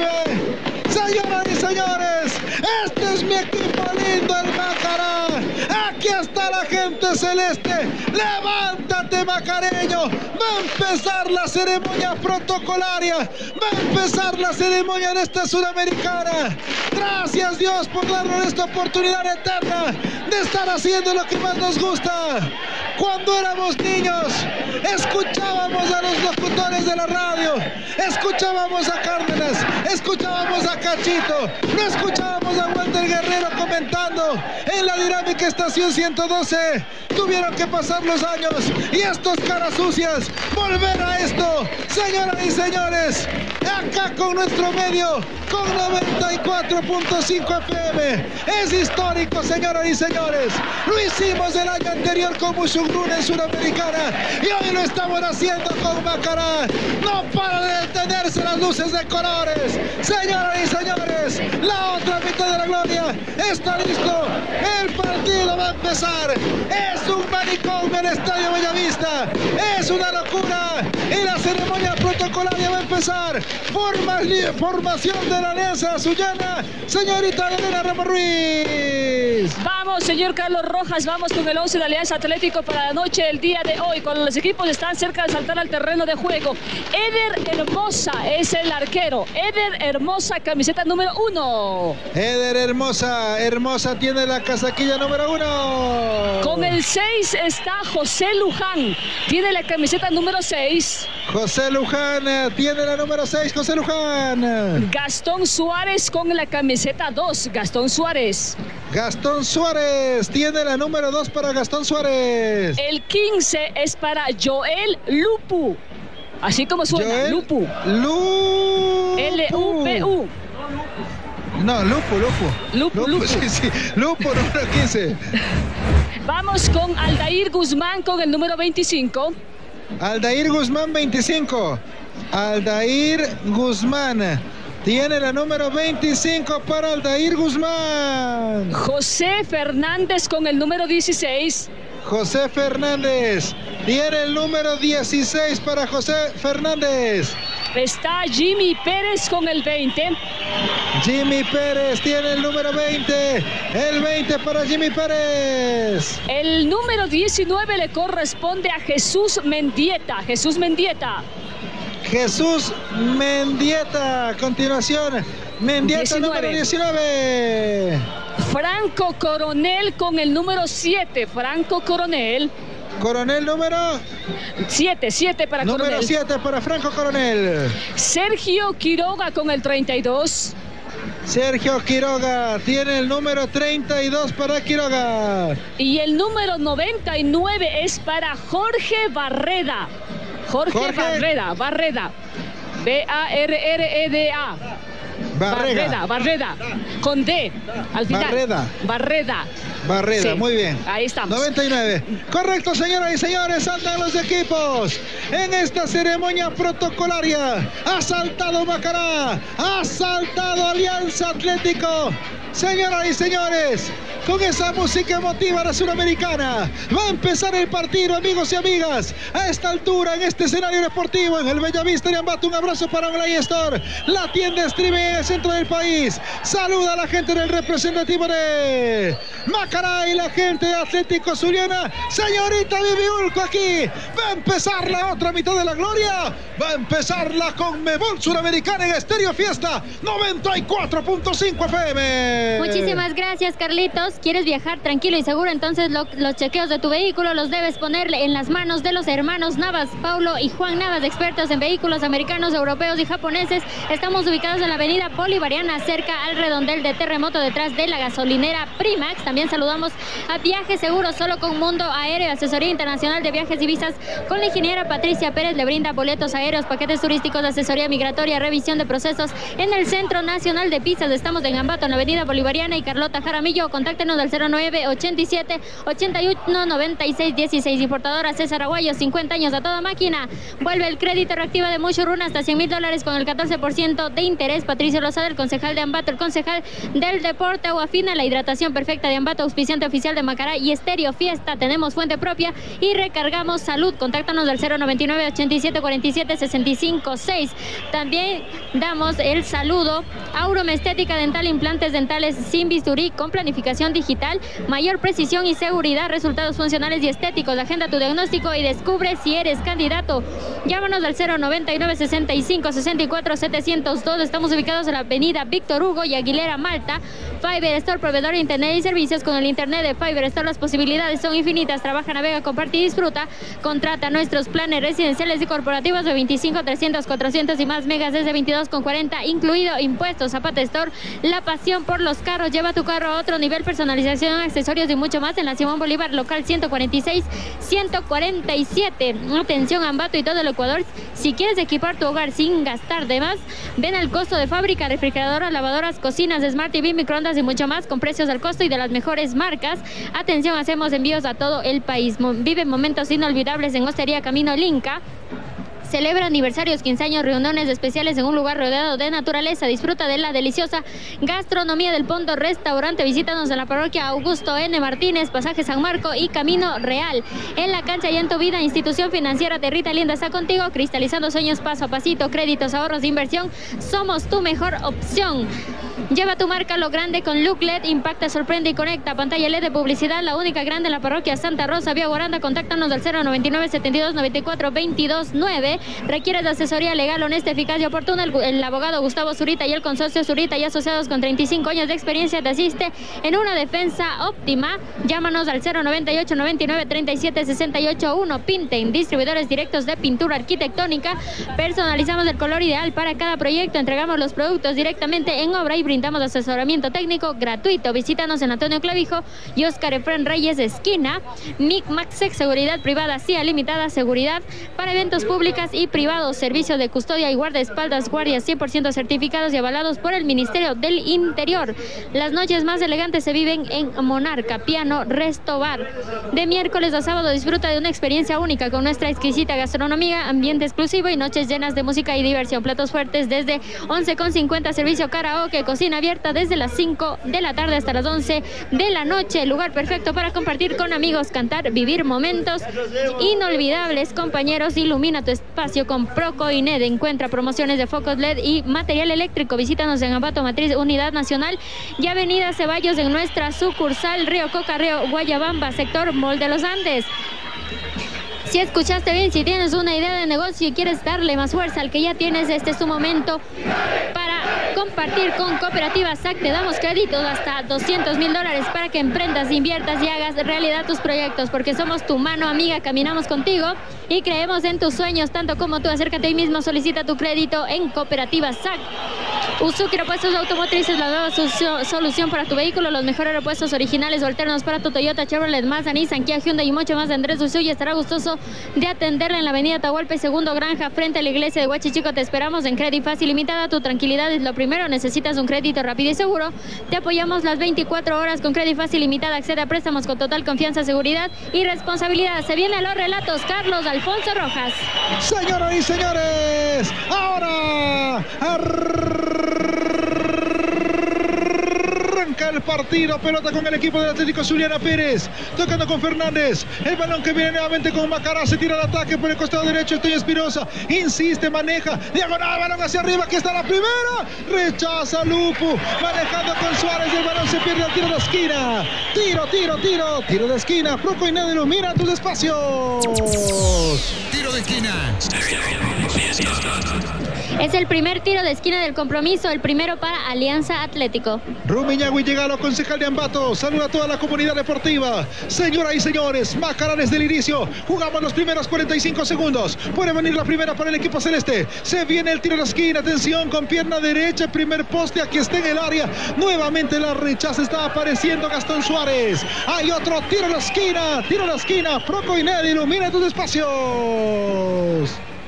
M. Señoras y señores, este es mi equipo lindo, el Macará. Aquí está la gente celeste. Levántate, macareño. Va a empezar la ceremonia protocolaria. Va a empezar la ceremonia en esta Sudamericana. Gracias, Dios, por darnos esta oportunidad eterna de estar haciendo lo que más nos gusta. Cuando éramos niños, escuchábamos a los locutores de la radio, escuchábamos a Cárdenas, escuchábamos a Cachito, no escuchábamos a Walter Guerrero comentando en la dinámica estación ciento doce. Tuvieron que pasar los años y estos caras sucias volver a esto. Señoras y señores, acá con nuestro medio, con noventa y cuatro punto cinco F M. Es histórico, señoras y señores. Lo hicimos el año anterior con Musugruna en Sudamericana y hoy lo estamos haciendo con Macará. No para de detenerse las luces de colores. Señoras y señores, la otra mitad de la gloria está listo. El partido va a empezar. Es un manicomio en el Estadio Bellavista. Es una locura. Y la ceremonia protocolaria va a empezar. Forma, formación de la Alianza Azullana. Señorita Elena Ramos Ruiz. Vamos, señor Carlos Rojas, vamos con el once de Alianza Atlético para la noche del día de hoy, cuando los equipos están cerca de saltar al terreno de juego. Eder Hermosa es el arquero. Eder Hermosa, camiseta número uno. Eder Hermosa, Hermosa tiene la casaquilla número uno. Con el seis está José Luján, tiene la camiseta número seis. José Luján tiene la número seis, José Luján. Gastón Suárez con la camiseta dos, Gastón Suárez. Gastón Suárez tiene la número dos para Gastón Suárez. El quince es para Joel Lupu. Así como suena, Joel Lupu. Lupu. L U P U. No, Lupu, Lupu. Lupu, Lupu, Lupu. sí, sí. Lupu, número quince. Vamos con Aldair Guzmán con el número veinticinco. Aldair Guzmán, veinticinco. Aldair Guzmán tiene la número veinticinco para Aldair Guzmán. José Fernández con el número dieciséis. José Fernández tiene el número dieciséis para José Fernández. Está Jimmy Pérez con el veinte. Jimmy Pérez tiene el número veinte. El veinte para Jimmy Pérez. El número diecinueve le corresponde a Jesús Mendieta. Jesús Mendieta. Jesús Mendieta. A continuación, Mendieta, diecinueve. número diecinueve. Franco Coronel con el número siete. Franco Coronel. Coronel número siete, siete para número Coronel. siete para Franco Coronel. Sergio Quiroga con el treinta y dos. Sergio Quiroga tiene el número treinta y dos para Quiroga. Y el número noventa y nueve es para Jorge Barreda. Jorge, Jorge. Barreda, Barreda. B A R R E D A. Barreda. Barreda, Barreda. Con D al final. Barreda. Barreda. Barreda, Sí, muy bien. ahí estamos. noventa y nueve. Correcto, señoras y señores, saltan los equipos. En esta ceremonia protocolaria ha saltado Macará, ha saltado Alianza Atlético. Señoras y señores, con esa música emotiva de la Suramericana, va a empezar el partido, amigos y amigas. A esta altura, en este escenario deportivo, en el Bellavista de Ambato, un abrazo para Online Store, la tienda streaming en el centro del país. Saluda a la gente del representativo de Macará y la gente de Atlético Zuliana. Señorita Vivi Ulco aquí. Va a empezar la otra mitad de la gloria. Va a empezar la Conmebol Suramericana en Estéreo Fiesta noventa y cuatro punto cinco F M. Muchísimas gracias, Carlitos. ¿Quieres viajar tranquilo y seguro? Entonces lo, los chequeos de tu vehículo los debes ponerle en las manos de los hermanos Navas, Paulo y Juan Navas, expertos en vehículos americanos, europeos y japoneses. Estamos ubicados en la avenida Bolivariana, cerca al redondel de Terremoto, detrás de la gasolinera Primax. También saludamos a Viajes Seguros, solo con Mundo Aéreo, asesoría internacional de viajes y visas. Con la ingeniera Patricia Pérez le brinda boletos aéreos, paquetes turísticos, asesoría migratoria, revisión de procesos en el Centro Nacional de Pizzas. Estamos en Ambato, en la avenida Bolivariana y Carlota Jaramillo. Contáctenos al cero nueve ochenta y siete ochenta y uno noventa y seis dieciséis. Importadora César Aguayo, cincuenta años a toda máquina. Vuelve el crédito reactiva de Mushuruna hasta cien mil dólares con el catorce por ciento de interés. Patricio Rosada, el concejal de Ambato, el concejal del deporte. Agua Fina, la hidratación perfecta de Ambato, auspiciante oficial de Macará y Estéreo Fiesta. Tenemos fuente propia y recargamos salud. Contáctanos al cero noventa y nueve ochenta y siete cuarenta y siete sesenta y cinco seis. También damos el saludo a Aurum Estética Dental, implantes dentales sin bisturí, con planificación digital, mayor precisión y seguridad, resultados funcionales y estéticos. Agenda tu diagnóstico y descubre si eres candidato. Llámanos al cero noventa y nueve sesenta y cinco sesenta y cuatro setecientos dos. Estamos ubicados en la avenida Víctor Hugo y Aguilera, Malta. Fiber Store, proveedor de internet y servicios. Con el internet de Fiber Store las posibilidades son infinitas. Trabaja, navega, comparte y disfruta. Contrata nuestros planes residenciales y corporativos de veinticinco, trescientos, cuatrocientos y más megas desde veintidós con cuarenta, incluido impuestos. Zapata Store, la pasión por los carros. Lleva tu carro a otro nivel, personalización, accesorios y mucho más en la Simón Bolívar, local ciento cuarenta y seis, ciento cuarenta y siete. Atención, Ambato y todo el Ecuador. Si quieres equipar tu hogar sin gastar de más, ven al costo de fábrica, refrigeradoras, lavadoras, cocinas, Smart T V, microondas y mucho más, con precios al costo y de las mejores marcas. Atención, hacemos envíos a todo el país. Vive momentos inolvidables en Hostería Camino Linca. Celebra aniversarios, quince años, reuniones especiales en un lugar rodeado de naturaleza. Disfruta de la deliciosa gastronomía del Pondo Restaurante. Visítanos en la parroquia Augusto N. Martínez, pasaje San Marco y Camino Real. En la cancha y en tu vida, institución financiera Territa Linda está contigo, cristalizando sueños paso a pasito, créditos, ahorros de inversión. Somos tu mejor opción. Lleva tu marca a lo grande con Look L E D, impacta, sorprende y conecta. Pantalla L E D de publicidad, la única grande en la parroquia Santa Rosa, Vía Guaranda. Contáctanos al cero noventa y nueve setenta y dos noventa y cuatro veintidós nueve. Requieres de asesoría legal honesta, eficaz y oportuna. El, el abogado Gustavo Zurita y el consorcio Zurita y asociados con treinta y cinco años de experiencia te asiste en una defensa óptima. Llámanos al cero noventa y ocho noventa y nueve treinta y siete sesenta y ocho uno. Pinten, distribuidores directos de pintura arquitectónica. Personalizamos el color ideal para cada proyecto. Entregamos los productos directamente en obra y y brindamos asesoramiento técnico gratuito. Visítanos en Antonio Clavijo y Oscar Efren Reyes, esquina. Mic Maxex, seguridad privada, C I A limitada, seguridad para eventos públicos y privados, servicio de custodia y guardaespaldas, guardias cien por ciento certificados y avalados por el Ministerio del Interior. Las noches más elegantes se viven en Monarca, Piano, Resto Bar. De miércoles a sábado disfruta de una experiencia única con nuestra exquisita gastronomía, ambiente exclusivo y noches llenas de música y diversión. Platos fuertes desde once con cincuenta, servicio karaoke, cocina abierta desde las cinco de la tarde hasta las once de la noche. Lugar perfecto para compartir con amigos, cantar, vivir momentos inolvidables. Compañeros, ilumina tu espacio con Procoinet. Encuentra promociones de focos L E D y material eléctrico. Visítanos en Ambato Matriz, Unidad Nacional y Avenida Ceballos en nuestra sucursal Río Coca, Río Guayabamba, sector Mall de los Andes. Si escuchaste bien, si tienes una idea de negocio y quieres darle más fuerza al que ya tienes, este es tu momento para compartir con Cooperativa S A C. Te damos créditos hasta doscientos mil dólares para que emprendas, inviertas y hagas realidad tus proyectos, porque somos tu mano amiga, caminamos contigo y creemos en tus sueños tanto como tú. Acércate hoy mismo, solicita tu crédito en Cooperativa S A C. Usuki Repuestos Automotrices, la nueva solución para tu vehículo, los mejores repuestos originales o alternos para tu Toyota, Chevrolet, Mazda, Nissan, Kia, Hyundai y mucho más. Andrés Usuki estará gustoso de atenderla en la avenida Atahualpa, segundo Granja, frente a la iglesia de Huachichico. Te esperamos en Credit Fácil Limitada. Tu tranquilidad es lo primero. Necesitas un crédito rápido y seguro. Te apoyamos las veinticuatro horas con Credit Fácil Limitada. Accede a préstamos con total confianza, seguridad y responsabilidad. Se vienen los relatos. Carlos Alfonso Rojas. Señoras y señores, ahora arranca el partido. Pelota con el equipo del Atlético Zuliana Pérez, tocando con Fernández. El balón que viene nuevamente con Macará. Se tira el ataque por el costado derecho. Estoy Espinosa, insiste, maneja, diagonal, balón hacia arriba. Aquí está la primera, rechaza Lupu, manejando con Suárez. El balón se pierde al tiro de esquina. Tiro, tiro, tiro, tiro de esquina. Procoinet ilumina tus espacios. Tiro de esquina. Es el primer tiro de esquina del compromiso, el primero para Alianza Atlético. Rumiñahui Llegalo, concejal de Ambato, saluda a toda la comunidad deportiva. Señoras y señores, Macará desde el inicio. Jugamos los primeros cuarenta y cinco segundos. Puede venir la primera para el equipo celeste. Se viene el tiro de esquina, atención, con pierna derecha, primer poste, aquí está en el área. Nuevamente la rechaza, está apareciendo Gastón Suárez. Hay otro tiro de esquina, tiro de esquina. Procoinet ilumina tus espacios.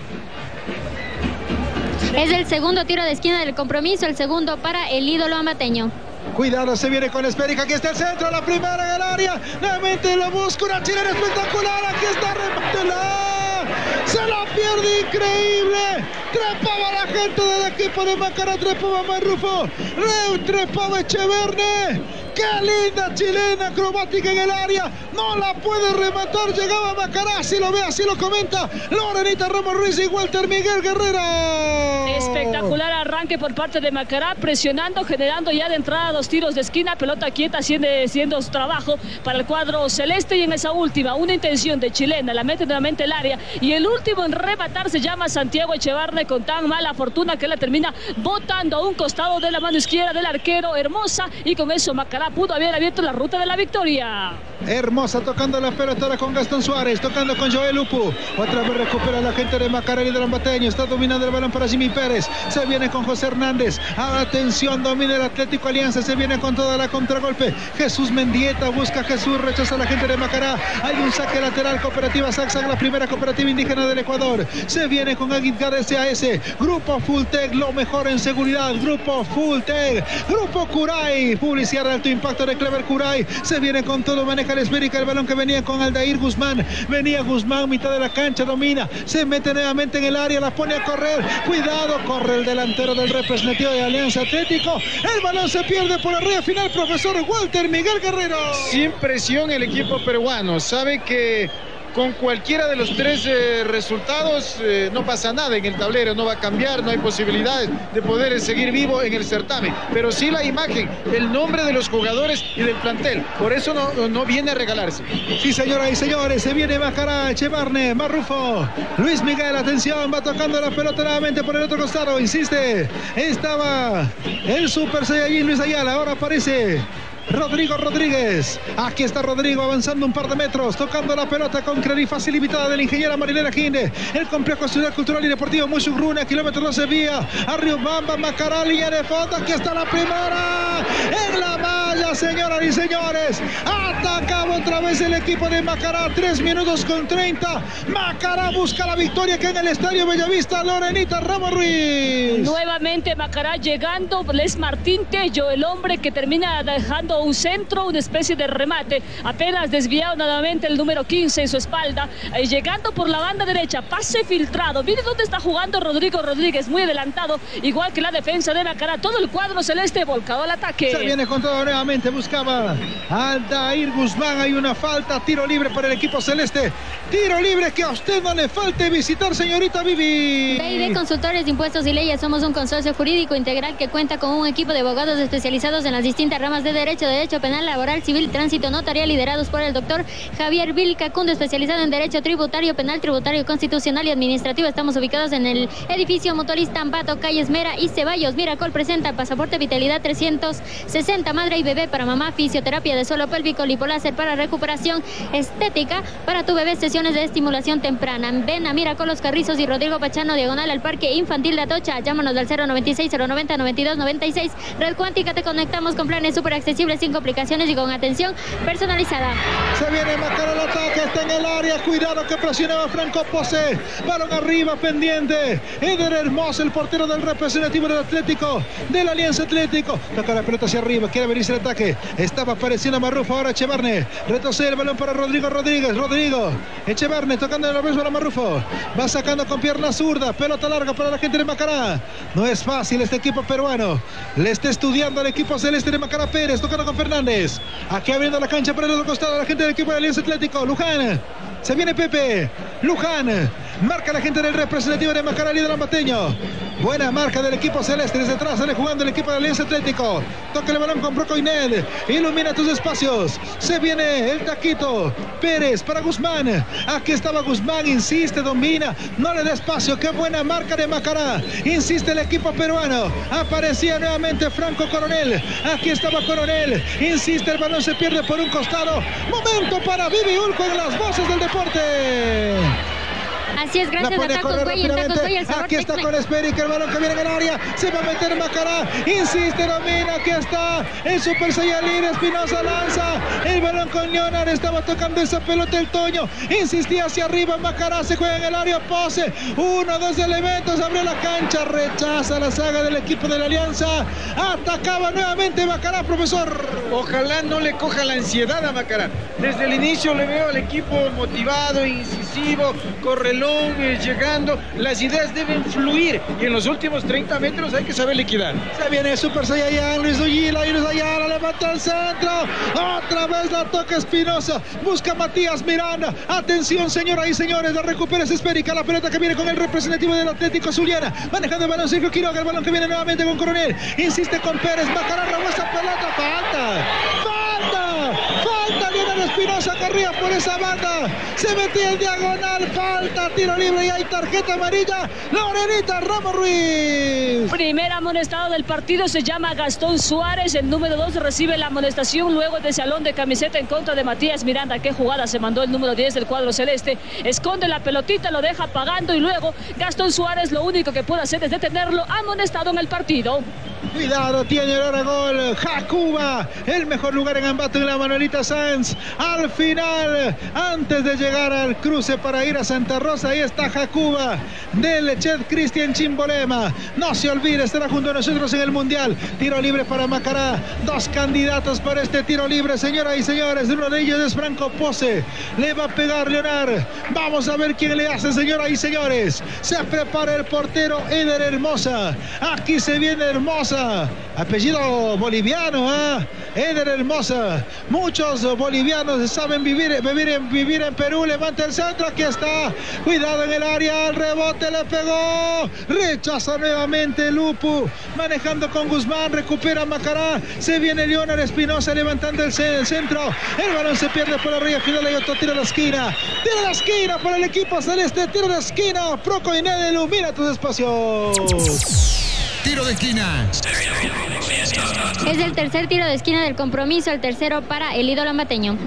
Es el segundo tiro de esquina del compromiso, el segundo para el ídolo ambateño. Cuidado, se viene con Espérica, aquí está el centro, la primera en el área. Nuevamente lo busca una chilena espectacular, aquí está, rematela. Se la pierde, increíble. Trepaba la gente del equipo de Macará, trepaba Marrufo, trepaba Echeverne. ¡Qué linda chilena acrobática en el área! No la puede rematar, llegaba Macará, así lo ve, así lo comenta Lorenita Ramos Ruiz y Walter Miguel Guerrero. Espectacular arranque por parte de Macará, presionando, generando ya de entrada dos tiros de esquina, pelota quieta, haciendo, haciendo trabajo para el cuadro celeste. Y en esa última, una intención de chilena, la mete nuevamente el área. Y el último en rematar se llama Santiago Echevarne, con tan mala fortuna que la termina botando a un costado de la mano izquierda del arquero Hermosa. Y con eso Macará pudo haber abierto la ruta de la victoria. Hermosa tocando la pelota ahora con Gastón Suárez, tocando con Joel Lupu. Otra vez recupera la gente de Macará y del Ambateño. Está dominando el balón para Jimmy Pérez. Se viene con José Hernández. Atención, domina el Atlético Alianza. Se viene con toda la contragolpe. Jesús Mendieta busca a Jesús, rechaza a la gente de Macará. Hay un saque lateral. Cooperativa Saxac, la primera cooperativa indígena del Ecuador. Se viene con Aguilar S A S. Grupo Fulltech, lo mejor en seguridad. Grupo Fulltech. Grupo Curay, publicidad de alto impacto de Clever Curay. Se viene con todo, maneja el esférica, el balón que venía con Aldair Guzmán. Venía Guzmán, mitad de la cancha, domina. Se mete nuevamente en el área, la pone a correr. Cuidado, corre el delantero del representativo de Alianza Atlético. El balón se pierde por arriba final, profesor Walter Miguel Guerrero. Sin presión el equipo peruano. Sabe que con cualquiera de los tres eh, resultados eh, no pasa nada en el tablero, no va a cambiar, no hay posibilidades de poder eh, seguir vivo en el certamen, pero sí la imagen, el nombre de los jugadores y del plantel, por eso no, no viene a regalarse. Sí, señoras y señores, se viene Macará, Echevarne, Marrufo, Luis Miguel, atención, va tocando la pelota nuevamente por el otro costado, insiste, estaba el Super Saiyajin Luis Ayala, ahora aparece Rodrigo Rodríguez. Aquí está Rodrigo avanzando un par de metros, tocando la pelota con claridad fácil limitada de la ingeniera Marilena Gine. El complejo Ciudad Cultural y Deportivo Musugruna, kilómetro doce vía. A Riobamba, Macará, línea de fondo. Aquí está la primera. En la malla, señoras y señores. Atacaba otra vez el equipo de Macará. tres minutos con treinta. Macará busca la victoria que en el Estadio Bellavista. Lorenita Ramos Ruiz. Nuevamente Macará llegando. Es Martín Tello, el hombre que termina dejando un centro, una especie de remate. Apenas desviado nuevamente el número quince en su espalda. Eh, llegando por la banda derecha. Pase filtrado. Mire dónde está jugando Rodrigo Rodríguez. Muy adelantado. Igual que la defensa de Macará. Todo el cuadro celeste volcado al ataque. Se viene con todo nuevamente. Buscaba Aldair Guzmán. Hay una falta. Tiro libre para el equipo celeste. Tiro libre que a usted no le falte visitar, señorita Vivi. B I D Consultores de Impuestos y Leyes. Somos un consorcio jurídico integral que cuenta con un equipo de abogados especializados en las distintas ramas de derecho, derecho penal, laboral, civil, tránsito, notarial, liderados por el doctor Javier Vilcacundo, especializado en derecho tributario, penal, tributario, constitucional y administrativo. Estamos ubicados en el edificio Motorista Ambato, calles Mera y Ceballos. Miracol presenta pasaporte Vitalidad trescientos sesenta, madre y bebé para mamá, fisioterapia de suelo pélvico, lipoláser para recuperación estética para tu bebé, sesiones de estimulación temprana. Ven a Miracol Los Carrizos y Rodrigo Pachano, diagonal al Parque Infantil de Atocha. Llámanos al cero noventa y seis, cero noventa, noventa y dos noventa y seis. Red Cuántica, te conectamos con planes súper accesibles, sin complicaciones y con atención personalizada. Se viene Macará al ataque, está en el área. Cuidado que presionaba Franco Pose. Balón arriba, pendiente. Eder Hermoso, el portero del representativo del Atlético, del Alianza Atlético. Toca la pelota hacia arriba, quiere venirse el ataque. Estaba apareciendo Marrufo, ahora Echevarne. Retrocede el balón para Rodrigo Rodríguez. Rodrigo, Echevarne tocando el reverso para Marrufo. Va sacando con pierna zurda. Pelota larga para la gente de Macará. No es fácil este equipo peruano. Le está estudiando al equipo celeste de Macará Pérez. Tocando con Fernández. Aquí abriendo la cancha para el otro costado la gente del equipo de Alianza Atlético. Luján. Se viene Pepe. Luján. Marca la gente del representativo de Macará, líder ambateño. Buena marca del equipo celeste. Desde atrás sale jugando el equipo de Alianza Atlético. Toca el balón con Broco Ined. Ilumina tus espacios. Se viene el taquito. Pérez para Guzmán. Aquí estaba Guzmán. Insiste, domina. No le da espacio. Qué buena marca de Macará. Insiste el equipo peruano. Aparecía nuevamente Franco Coronel. Aquí estaba Coronel. Insiste, el balón se pierde por un costado. Momento para Vivi Ulco en las voces del deporte. Así es, gracias a Tacos Güey, en Tacos Güey, el sabor aquí está con Esperic, el balón que viene en el área, se va a meter Macará, insiste, domina, aquí está el Super Saiyajin, Espinosa lanza, el balón con Leonard, estaba tocando esa pelota el Toño, insistía hacia arriba, Macará se juega en el área, Pose, uno, dos elementos, abrió la cancha, rechaza la saga del equipo de la Alianza, atacaba nuevamente Macará, profesor. Ojalá no le coja la ansiedad a Macará. Desde el inicio le veo al equipo motivado, incisivo, correlón, eh, llegando. Las ideas deben fluir y en los últimos treinta metros hay que saber liquidar. Se viene Super Saiyajin, Luis Ullila, Luis Ayala, levanta el centro. Otra vez la toca Espinosa. Busca Matías Miranda. Atención, señoras y señores, la recupera es esférica. La pelota que viene con el representativo del Atlético Zuliana. Manejando el balón Sergio Quiroga. El balón que viene nuevamente con Coronel. Insiste con Pérez. Macará robó esa pelota. Falta. Falta. Falta. Leonardo Espinosa corría por esa banda. Se metía en diagonal. Falta. Tiro libre y hay tarjeta amarilla. Lorenita Ramos Ruiz. Primer amonestado del partido se llama Gastón Suárez. El número dos recibe la amonestación luego de salón de camiseta en contra de Matías Miranda. Qué jugada se mandó el número diez del cuadro celeste. Esconde la pelotita, lo deja pagando y luego Gastón Suárez lo único que puede hacer es detenerlo. Amonestado en el partido. Cuidado, tiene el ahora gol Jacuba, el mejor lugar en Ambato en la Manuelita Sanz. Al final, antes de llegar al cruce para ir a Santa Rosa, ahí está Jacuba del chef Cristian Chimbolema. No se olvide, estará junto a nosotros en el Mundial. Tiro libre para Macará. Dos candidatos para este tiro libre, señoras y señores. Uno de ellos es Franco Pose. Le va a pegar Leonard. Vamos a ver quién le hace, señoras y señores. Se prepara el portero Eder Hermosa. Aquí se viene Hermosa. Apellido boliviano, ¿eh? Eder Hermosa. Muchos bolivianos saben vivir, vivir, en, vivir en Perú. Levanta el centro, aquí está. Cuidado en el área, el rebote le pegó. Rechaza nuevamente Lupu. Manejando con Guzmán, recupera Macará. Se viene Leonard Espinosa levantando el, el centro. El balón se pierde por arriba. Final hay otro tiro de la esquina. Tiro de la esquina para el equipo celeste. Tiro de esquina. Proco Ined ilumina tus espacios. Tiro de esquina. Es el tercer tiro de esquina del compromiso, el tercero para el ídolo ambateño.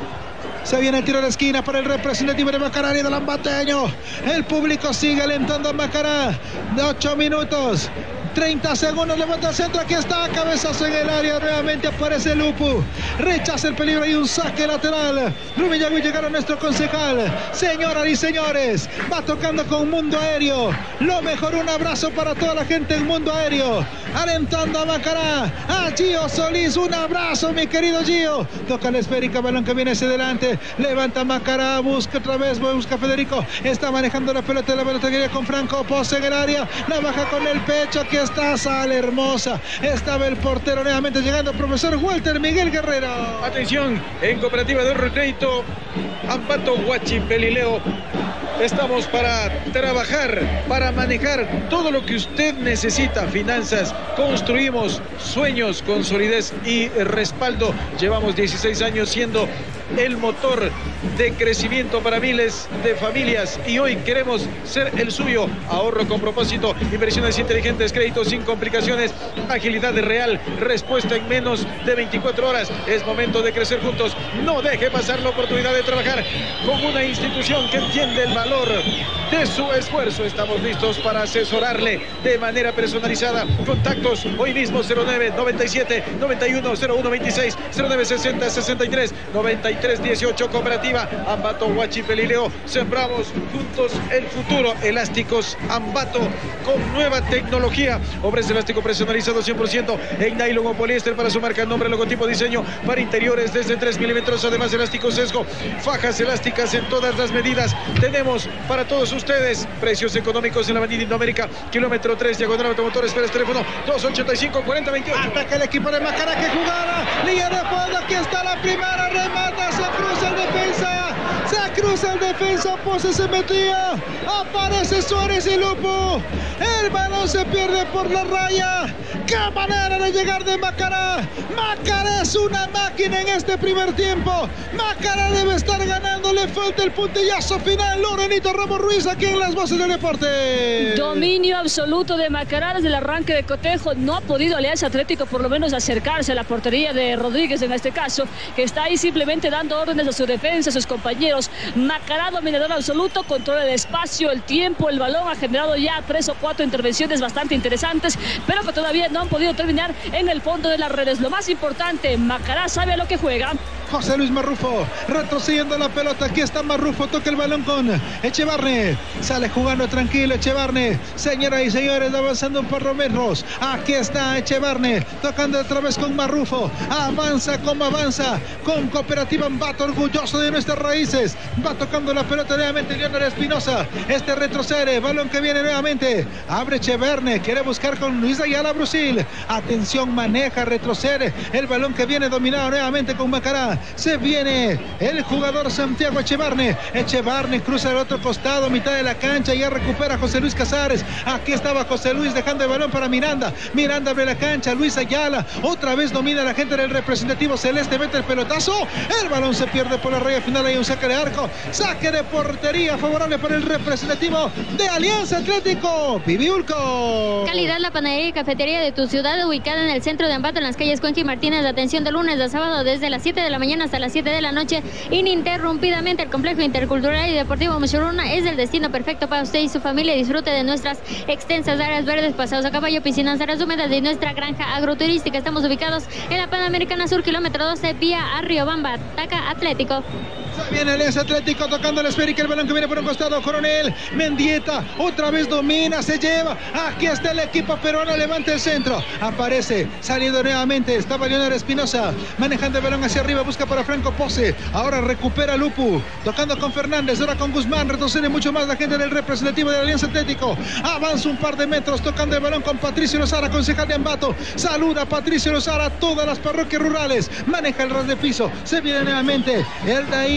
Se viene el tiro de esquina para el representativo de Macará, el ídolo ambateño. El público sigue alentando a Macará. De ocho minutos. treinta segundos, levanta el centro, aquí está, cabezazo en el área, nuevamente aparece Lupu, rechaza el peligro y un saque lateral. Rubén Yagüi llegaron nuestro concejal. Señoras y señores, va tocando con Mundo Aéreo. Lo mejor, un abrazo para toda la gente en Mundo Aéreo. Alentando a Macará, a Gio Solís, un abrazo mi querido Gio. Toca la esférica, balón que viene hacia adelante, levanta Macará, busca otra vez, busca Federico, está manejando la pelota, la pelota que viene con Franco, pose en el área, la baja con el pecho, aquí está, sale hermosa, estaba el portero nuevamente llegando, profesor Walter Miguel Guerrero. Atención, en Cooperativa de Ahorro y Crédito, Ambato Huachipelileo, estamos para trabajar, para manejar todo lo que usted necesita, finanzas, construimos sueños con solidez y respaldo. Llevamos dieciséis años siendo el motor de crecimiento para miles de familias y hoy queremos ser el suyo. Ahorro con propósito, inversiones inteligentes, créditos sin complicaciones, agilidad real, respuesta en menos de veinticuatro horas. Es momento de crecer juntos. No deje pasar la oportunidad de trabajar con una institución que entiende el valor de su esfuerzo. Estamos listos para asesorarle de manera personalizada. Contactos hoy mismo: cero nueve noventa y siete noventa y uno cero uno veintiséis, cero nueve sesenta sesenta y tres noventa y tres dieciocho. Cooperativa Ambato Huachipelileo, sembramos juntos el futuro. Elásticos Ambato con nueva tecnología. Ofrece elástico personalizado cien por ciento en nylon o poliéster para su marca, nombre, logotipo, diseño para interiores desde tres milímetros. Además, elástico sesgo, fajas elásticas en todas las medidas. Tenemos para todos ustedes precios económicos en la avenida Indoamérica, kilómetro tres, diagonal automotores. Pérez, teléfono dos ochenta y cinco cuarenta veintiocho. Ataca el equipo de Macará que jugara. Línea de fondo, aquí está la primera, remata, se cruza el defensa. Se cruza el defensa, Pose se metía. Aparece Suárez y Lupo. El balón se pierde por la raya. ¡Qué manera de llegar de Macará! Macará es una máquina en este primer tiempo. Macará debe estar ganando, le falta el puntillazo final. Lorenito Ramos Ruiz aquí en las voces del deporte. Dominio absoluto de Macará desde el arranque de cotejo. No ha podido Alianza Atlético por lo menos acercarse a la portería de Rodríguez en este caso, que está ahí simplemente dando órdenes a su defensa, a sus compañeros. Macará dominador absoluto, controla el espacio, el tiempo, el balón. Ha generado ya tres o cuatro intervenciones bastante interesantes, pero que todavía no han podido terminar en el fondo de las redes. Lo más importante, Macará sabe a lo que juega. José Luis Marrufo retrocediendo la pelota, aquí está Marrufo, toca el balón con Echevarne, sale jugando tranquilo Echevarne, señoras y señores, avanzando un par de metros, aquí está Echevarne, tocando otra vez con Marrufo, avanza como avanza, con Cooperativa Ambato, orgulloso de nuestras raíces, va tocando la pelota nuevamente Leonel Espinosa, este retrocede, balón que viene nuevamente, abre Echevarne, quiere buscar con Luis Ayala Brusil, atención, maneja, retrocede, el balón que viene dominado nuevamente con Macará. Se viene el jugador Santiago Echevarne. Echevarne cruza al otro costado, mitad de la cancha, ya recupera José Luis Casares. Aquí estaba José Luis dejando el balón para Miranda. Miranda abre la cancha, Luis Ayala. Otra vez domina la gente del representativo celeste, mete el pelotazo. El balón se pierde por la raya final, hay un saque de arco. Saque de portería favorable para el representativo de Alianza Atlético, Pibiulco. Calidad, la panadería y cafetería de tu ciudad, ubicada en el centro de Ambato, en las calles Cuenca y Martínez. De atención de lunes a sábado desde las siete de la mañana hasta las siete de la noche, ininterrumpidamente. El complejo intercultural y deportivo Mushuruna es el destino perfecto para usted y su familia. Disfrute de nuestras extensas áreas verdes, paseos a caballo, piscinas, áreas húmedas de nuestra granja agroturística. Estamos ubicados en la Panamericana Sur, kilómetro doce, vía a Riobamba, Taca Atlético. Viene Alianza Atlético tocando la esférica, el balón que viene por un costado, Coronel Mendieta, otra vez domina, se lleva, aquí está el equipo peruano, levanta el centro, aparece, saliendo nuevamente, estaba Leonel Espinosa, manejando el balón hacia arriba, busca para Franco Pose, ahora recupera Lupu, tocando con Fernández, ahora con Guzmán, retrocede mucho más la gente del representativo de Alianza Atlético, avanza un par de metros, tocando el balón con Patricio Lozara, concejal de Ambato, saluda a Patricio Lozara, todas las parroquias rurales, maneja el ras de piso, se viene nuevamente, el de ahí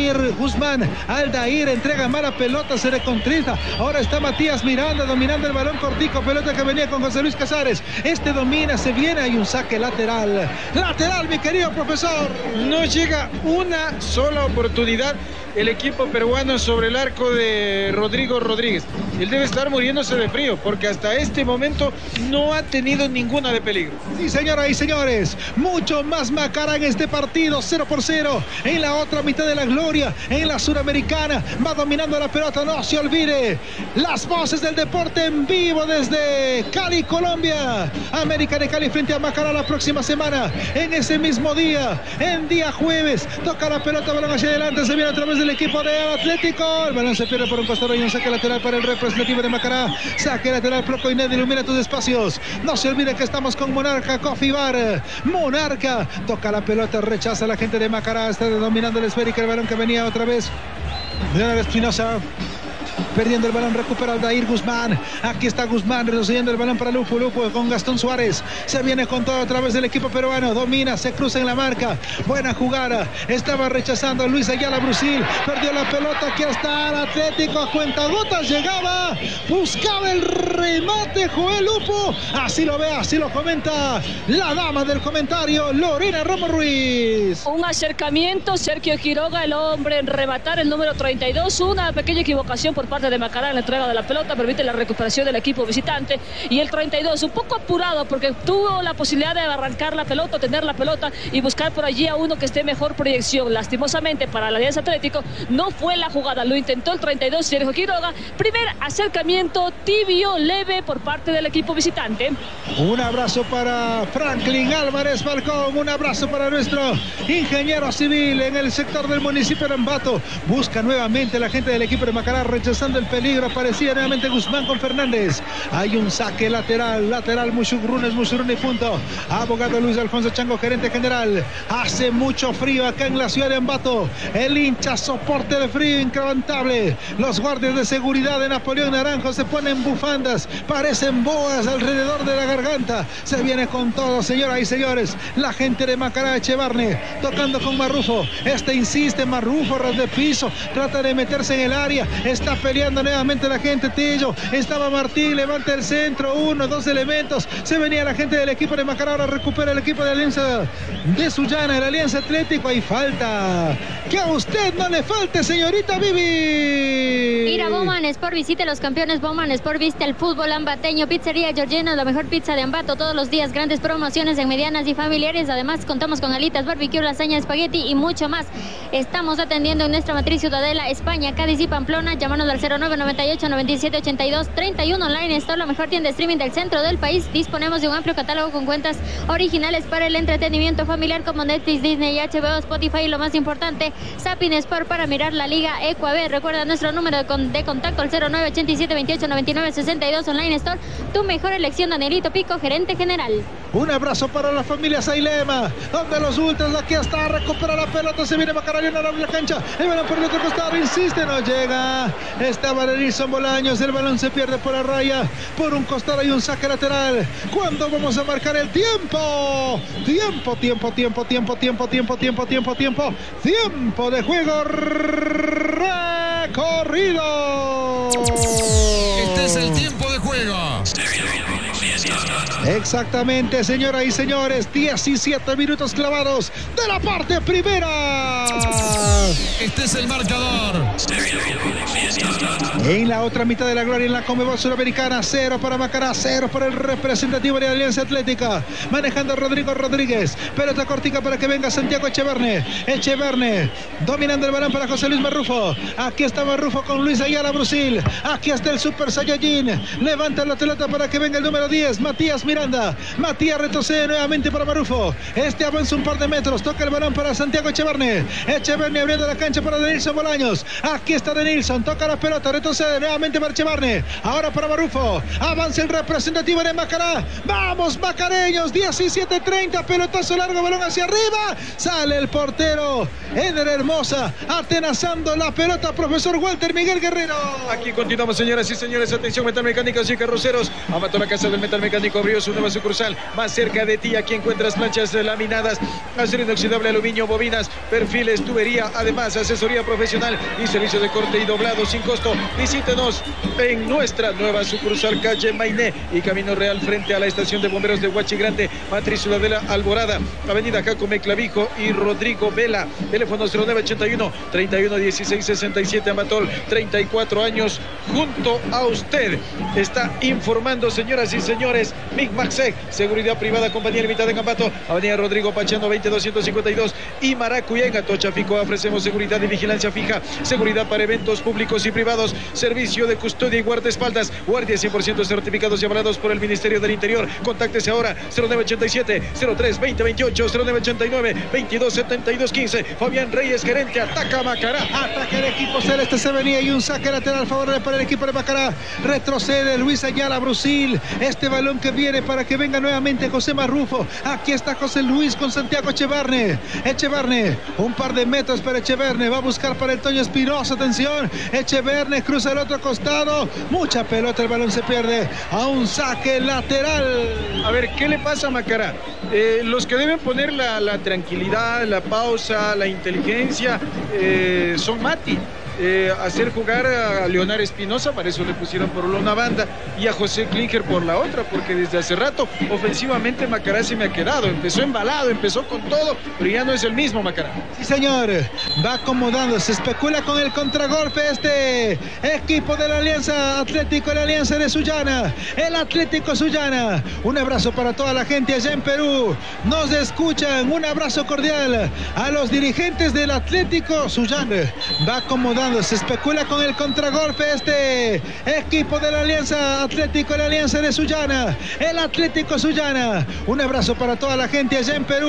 Aldair Guzmán. Aldair entrega mala pelota, se recontrita. Ahora está Matías Miranda dominando el balón cortico. Pelota que venía con José Luis Casares. Este domina, se viene, hay un saque lateral. Lateral, mi querido profesor. No llega una sola oportunidad el equipo peruano sobre el arco de Rodrigo Rodríguez. Él debe estar muriéndose de frío porque hasta este momento no ha tenido ninguna de peligro. Sí, señoras y señores, mucho más Macará en este partido, cero por cero. En la otra mitad de la gloria, en la Suramericana, va dominando la pelota, no se olvide. Las voces del deporte en vivo desde Cali, Colombia. América de Cali frente a Macará la próxima semana. En ese mismo día, en día jueves, toca la pelota, balón hacia adelante, se viene a través del equipo de Atlético. El balón se pierde por un costado y un saque lateral para el representativo de Macará. Saque lateral, Proco Ined, ilumina tus espacios. No se olvide que estamos con Monarca Coffee Bar. Monarca toca la pelota, rechaza a la gente de Macará. Está dominando el esférico, el balón que venía otra vez. Leonardo Espinosa. Perdiendo el balón, recupera Aldair Guzmán. Aquí está Guzmán, retrocediendo el balón para Lupo. Lupo con Gastón Suárez. Se viene con todo a través del equipo peruano. Domina, se cruza en la marca. Buena jugada. Estaba rechazando Luis Ayala Brusil. Perdió la pelota. Aquí está el Atlético. A cuentagotas llegaba. Buscaba el remate Joel Lupo. Así lo ve, así lo comenta la dama del comentario, Lorena Romo Ruiz. Un acercamiento. Sergio Quiroga, el hombre en rematar, el número treinta y dos. Una pequeña equivocación por parte de Macará en la entrega de la pelota, permite la recuperación del equipo visitante. Y el treinta y dos un poco apurado porque tuvo la posibilidad de arrancar la pelota, tener la pelota y buscar por allí a uno que esté mejor proyección. Lastimosamente para la Alianza Atlético no fue la jugada, lo intentó el treinta y dos Sergio Quiroga. Primer acercamiento tibio, leve por parte del equipo visitante. Un abrazo para Franklin Álvarez Falcón, un abrazo para nuestro ingeniero civil en el sector del municipio de Ambato. Busca nuevamente la gente del equipo de Macará, rechazando el peligro. Aparecía nuevamente Guzmán con Fernández. Hay un saque lateral, lateral Mushugrunes, Mushurune y punto. Abogado Luis Alfonso Chango, gerente general. Hace mucho frío acá en la ciudad de Ambato. El hincha soporte de frío incrementable. Los guardias de seguridad de Napoleón Naranjo se ponen bufandas, parecen boas alrededor de la garganta. Se viene con todo, señoras y señores. La gente de Macará, Echevarne, tocando con Marrufo. Este insiste, Marrufo, ras de piso, trata de meterse en el área. Está peleando nuevamente la gente. Tillo, estaba Martín, levanta el centro, uno, dos elementos. Se venía la gente del equipo de Macará, ahora recupera el equipo de Alianza de Sullana, el Alianza Atlético. Hay falta. Que a usted no le falte, señorita Vivi. Ir a Bowman Sport, visite los campeones Bowman Sport, viste el fútbol ambateño. Pizzería Georgiano, la mejor pizza de Ambato todos los días. Grandes promociones en medianas y familiares. Además, contamos con alitas, barbecue, lasaña, espagueti y mucho más. Estamos atendiendo en nuestra matriz Ciudadela, España, Cádiz y Pamplona. Llámanos al cero nueve noventa y ocho noventa y siete ochenta y dos treinta y uno. Online Store, la mejor tienda de streaming del centro del país. Disponemos de un amplio catálogo con cuentas originales para el entretenimiento familiar como Netflix, Disney, H B O, Spotify y lo más importante, Zapping Sport para mirar la Liga Ecuador. Recuerda nuestro número de, con, de contacto al cero nueve ochenta y siete veintiocho noventa y nueve sesenta y dos. Online Store, tu mejor elección. Danielito Pico, gerente general. Un abrazo para la familia Sailema, donde los ultras, aquí está, recupera la pelota, se viene Macará, viene a la cancha, el balón por el otro costado, insiste, no llega. Estaba Denilson Bolaños, el balón se pierde por la raya, por un costado hay un saque lateral. ¿Cuándo vamos a marcar el tiempo? Tiempo, tiempo, tiempo, tiempo, tiempo, tiempo, tiempo, tiempo, tiempo, tiempo de juego recorrido. Este es el tiempo de juego. Exactamente, señoras y señores, diecisiete minutos clavados de la parte primera. Este es el marcador. En la otra mitad de la gloria, en la Conmebol Sudamericana, cero para Macará, cero para el representativo de Alianza Atlética. Manejando Rodrigo Rodríguez. Pelota cortica para que venga Santiago Echeverne. Echeverne dominando el balón para José Luis Marrufo. Aquí está Marrufo con Luis Ayala Brusil. Aquí está el Super Saiyajin. Levanta la pelota para que venga el número diez, Matías Miranda. Matías retrocede nuevamente para Marrufo. Este avanza un par de metros. Toca el balón para Santiago Echeverne. Echeverne abriendo la cancha para Denilson Bolaños. Aquí está Denilson. Toca la pelota. Retrocede nuevamente para Echeverne. Ahora para Marrufo. Avanza el representativo de Macará. Vamos, macareños. diecisiete treinta. Pelotazo largo. Balón hacia arriba. Sale el portero Eder Hermosa. Atenazando la pelota. Profesor Walter Miguel Guerrero. Aquí continuamos, señoras y señores. Atención, metalmecánicos y carroceros. Amato, la casa del metal mecánico. Abrió su nueva sucursal más cerca de ti. Aquí encuentras planchas laminadas, acero inoxidable, aluminio, bobinas, perfil móviles, tubería, además asesoría profesional y servicio de corte y doblado sin costo. Visítenos en nuestra nueva sucursal calle Mainé y Camino Real frente a la estación de bomberos de Huachi Grande, Matriz Ciudadela Alborada, avenida Jacome Clavijo y Rodrigo Vela. Teléfono cero nueve ochenta y uno, treinta y uno dieciséis sesenta y siete, Amatol, treinta y cuatro años junto a usted. Está informando, señoras y señores, Micmaxec, seguridad privada, compañía limitada en Ambato, avenida Rodrigo Pachano veinte doscientos cincuenta y dos y Maracuyá en Atochafico. Ofrecemos seguridad y vigilancia fija, seguridad para eventos públicos y privados, servicio de custodia y guardaespaldas, guardias cien por ciento certificados y avalados por el Ministerio del Interior. Contáctese ahora cero nueve ochenta y siete, cero tres, veinte veintiocho, cero nueve ochenta y nueve, veintidós setenta y dos quince. Fabián Reyes, gerente, ataca Macará. Ataca el equipo celeste, se venía y un saque lateral favorable para el equipo de Macará. Retrocede Luis Ayala Brusil. Este balón que viene para que venga nuevamente José Marrufo. Aquí está José Luis con Santiago Echevarne. Echevarne, un par de metros para Echevarne. Va a buscar para el Toño Espinosa. Atención, Echevarne cruza el otro costado. Mucha pelota, el balón se pierde. A un saque lateral. A ver, ¿qué le pasa a Macará? Eh, los que deben poner la, la tranquilidad, la pausa, la inteligencia, eh, son Mati. Eh, hacer jugar a Leonardo Espinosa, para eso le pusieron por una banda, y a José Klinger por la otra, porque desde hace rato ofensivamente Macará se me ha quedado, empezó embalado, empezó con todo, pero ya no es el mismo Macará. Sí, señor, va acomodando, se especula con el contragolpe este equipo de la Alianza Atlético, la Alianza de Sullana, el Atlético Sullana. Un abrazo para toda la gente allá en Perú, nos escuchan, un abrazo cordial a los dirigentes del Atlético Sullana. Va acomodando, se especula con el contragolpe este equipo de la Alianza Atlético, la Alianza de Sullana, el Atlético Sullana. Un abrazo para toda la gente allá en Perú.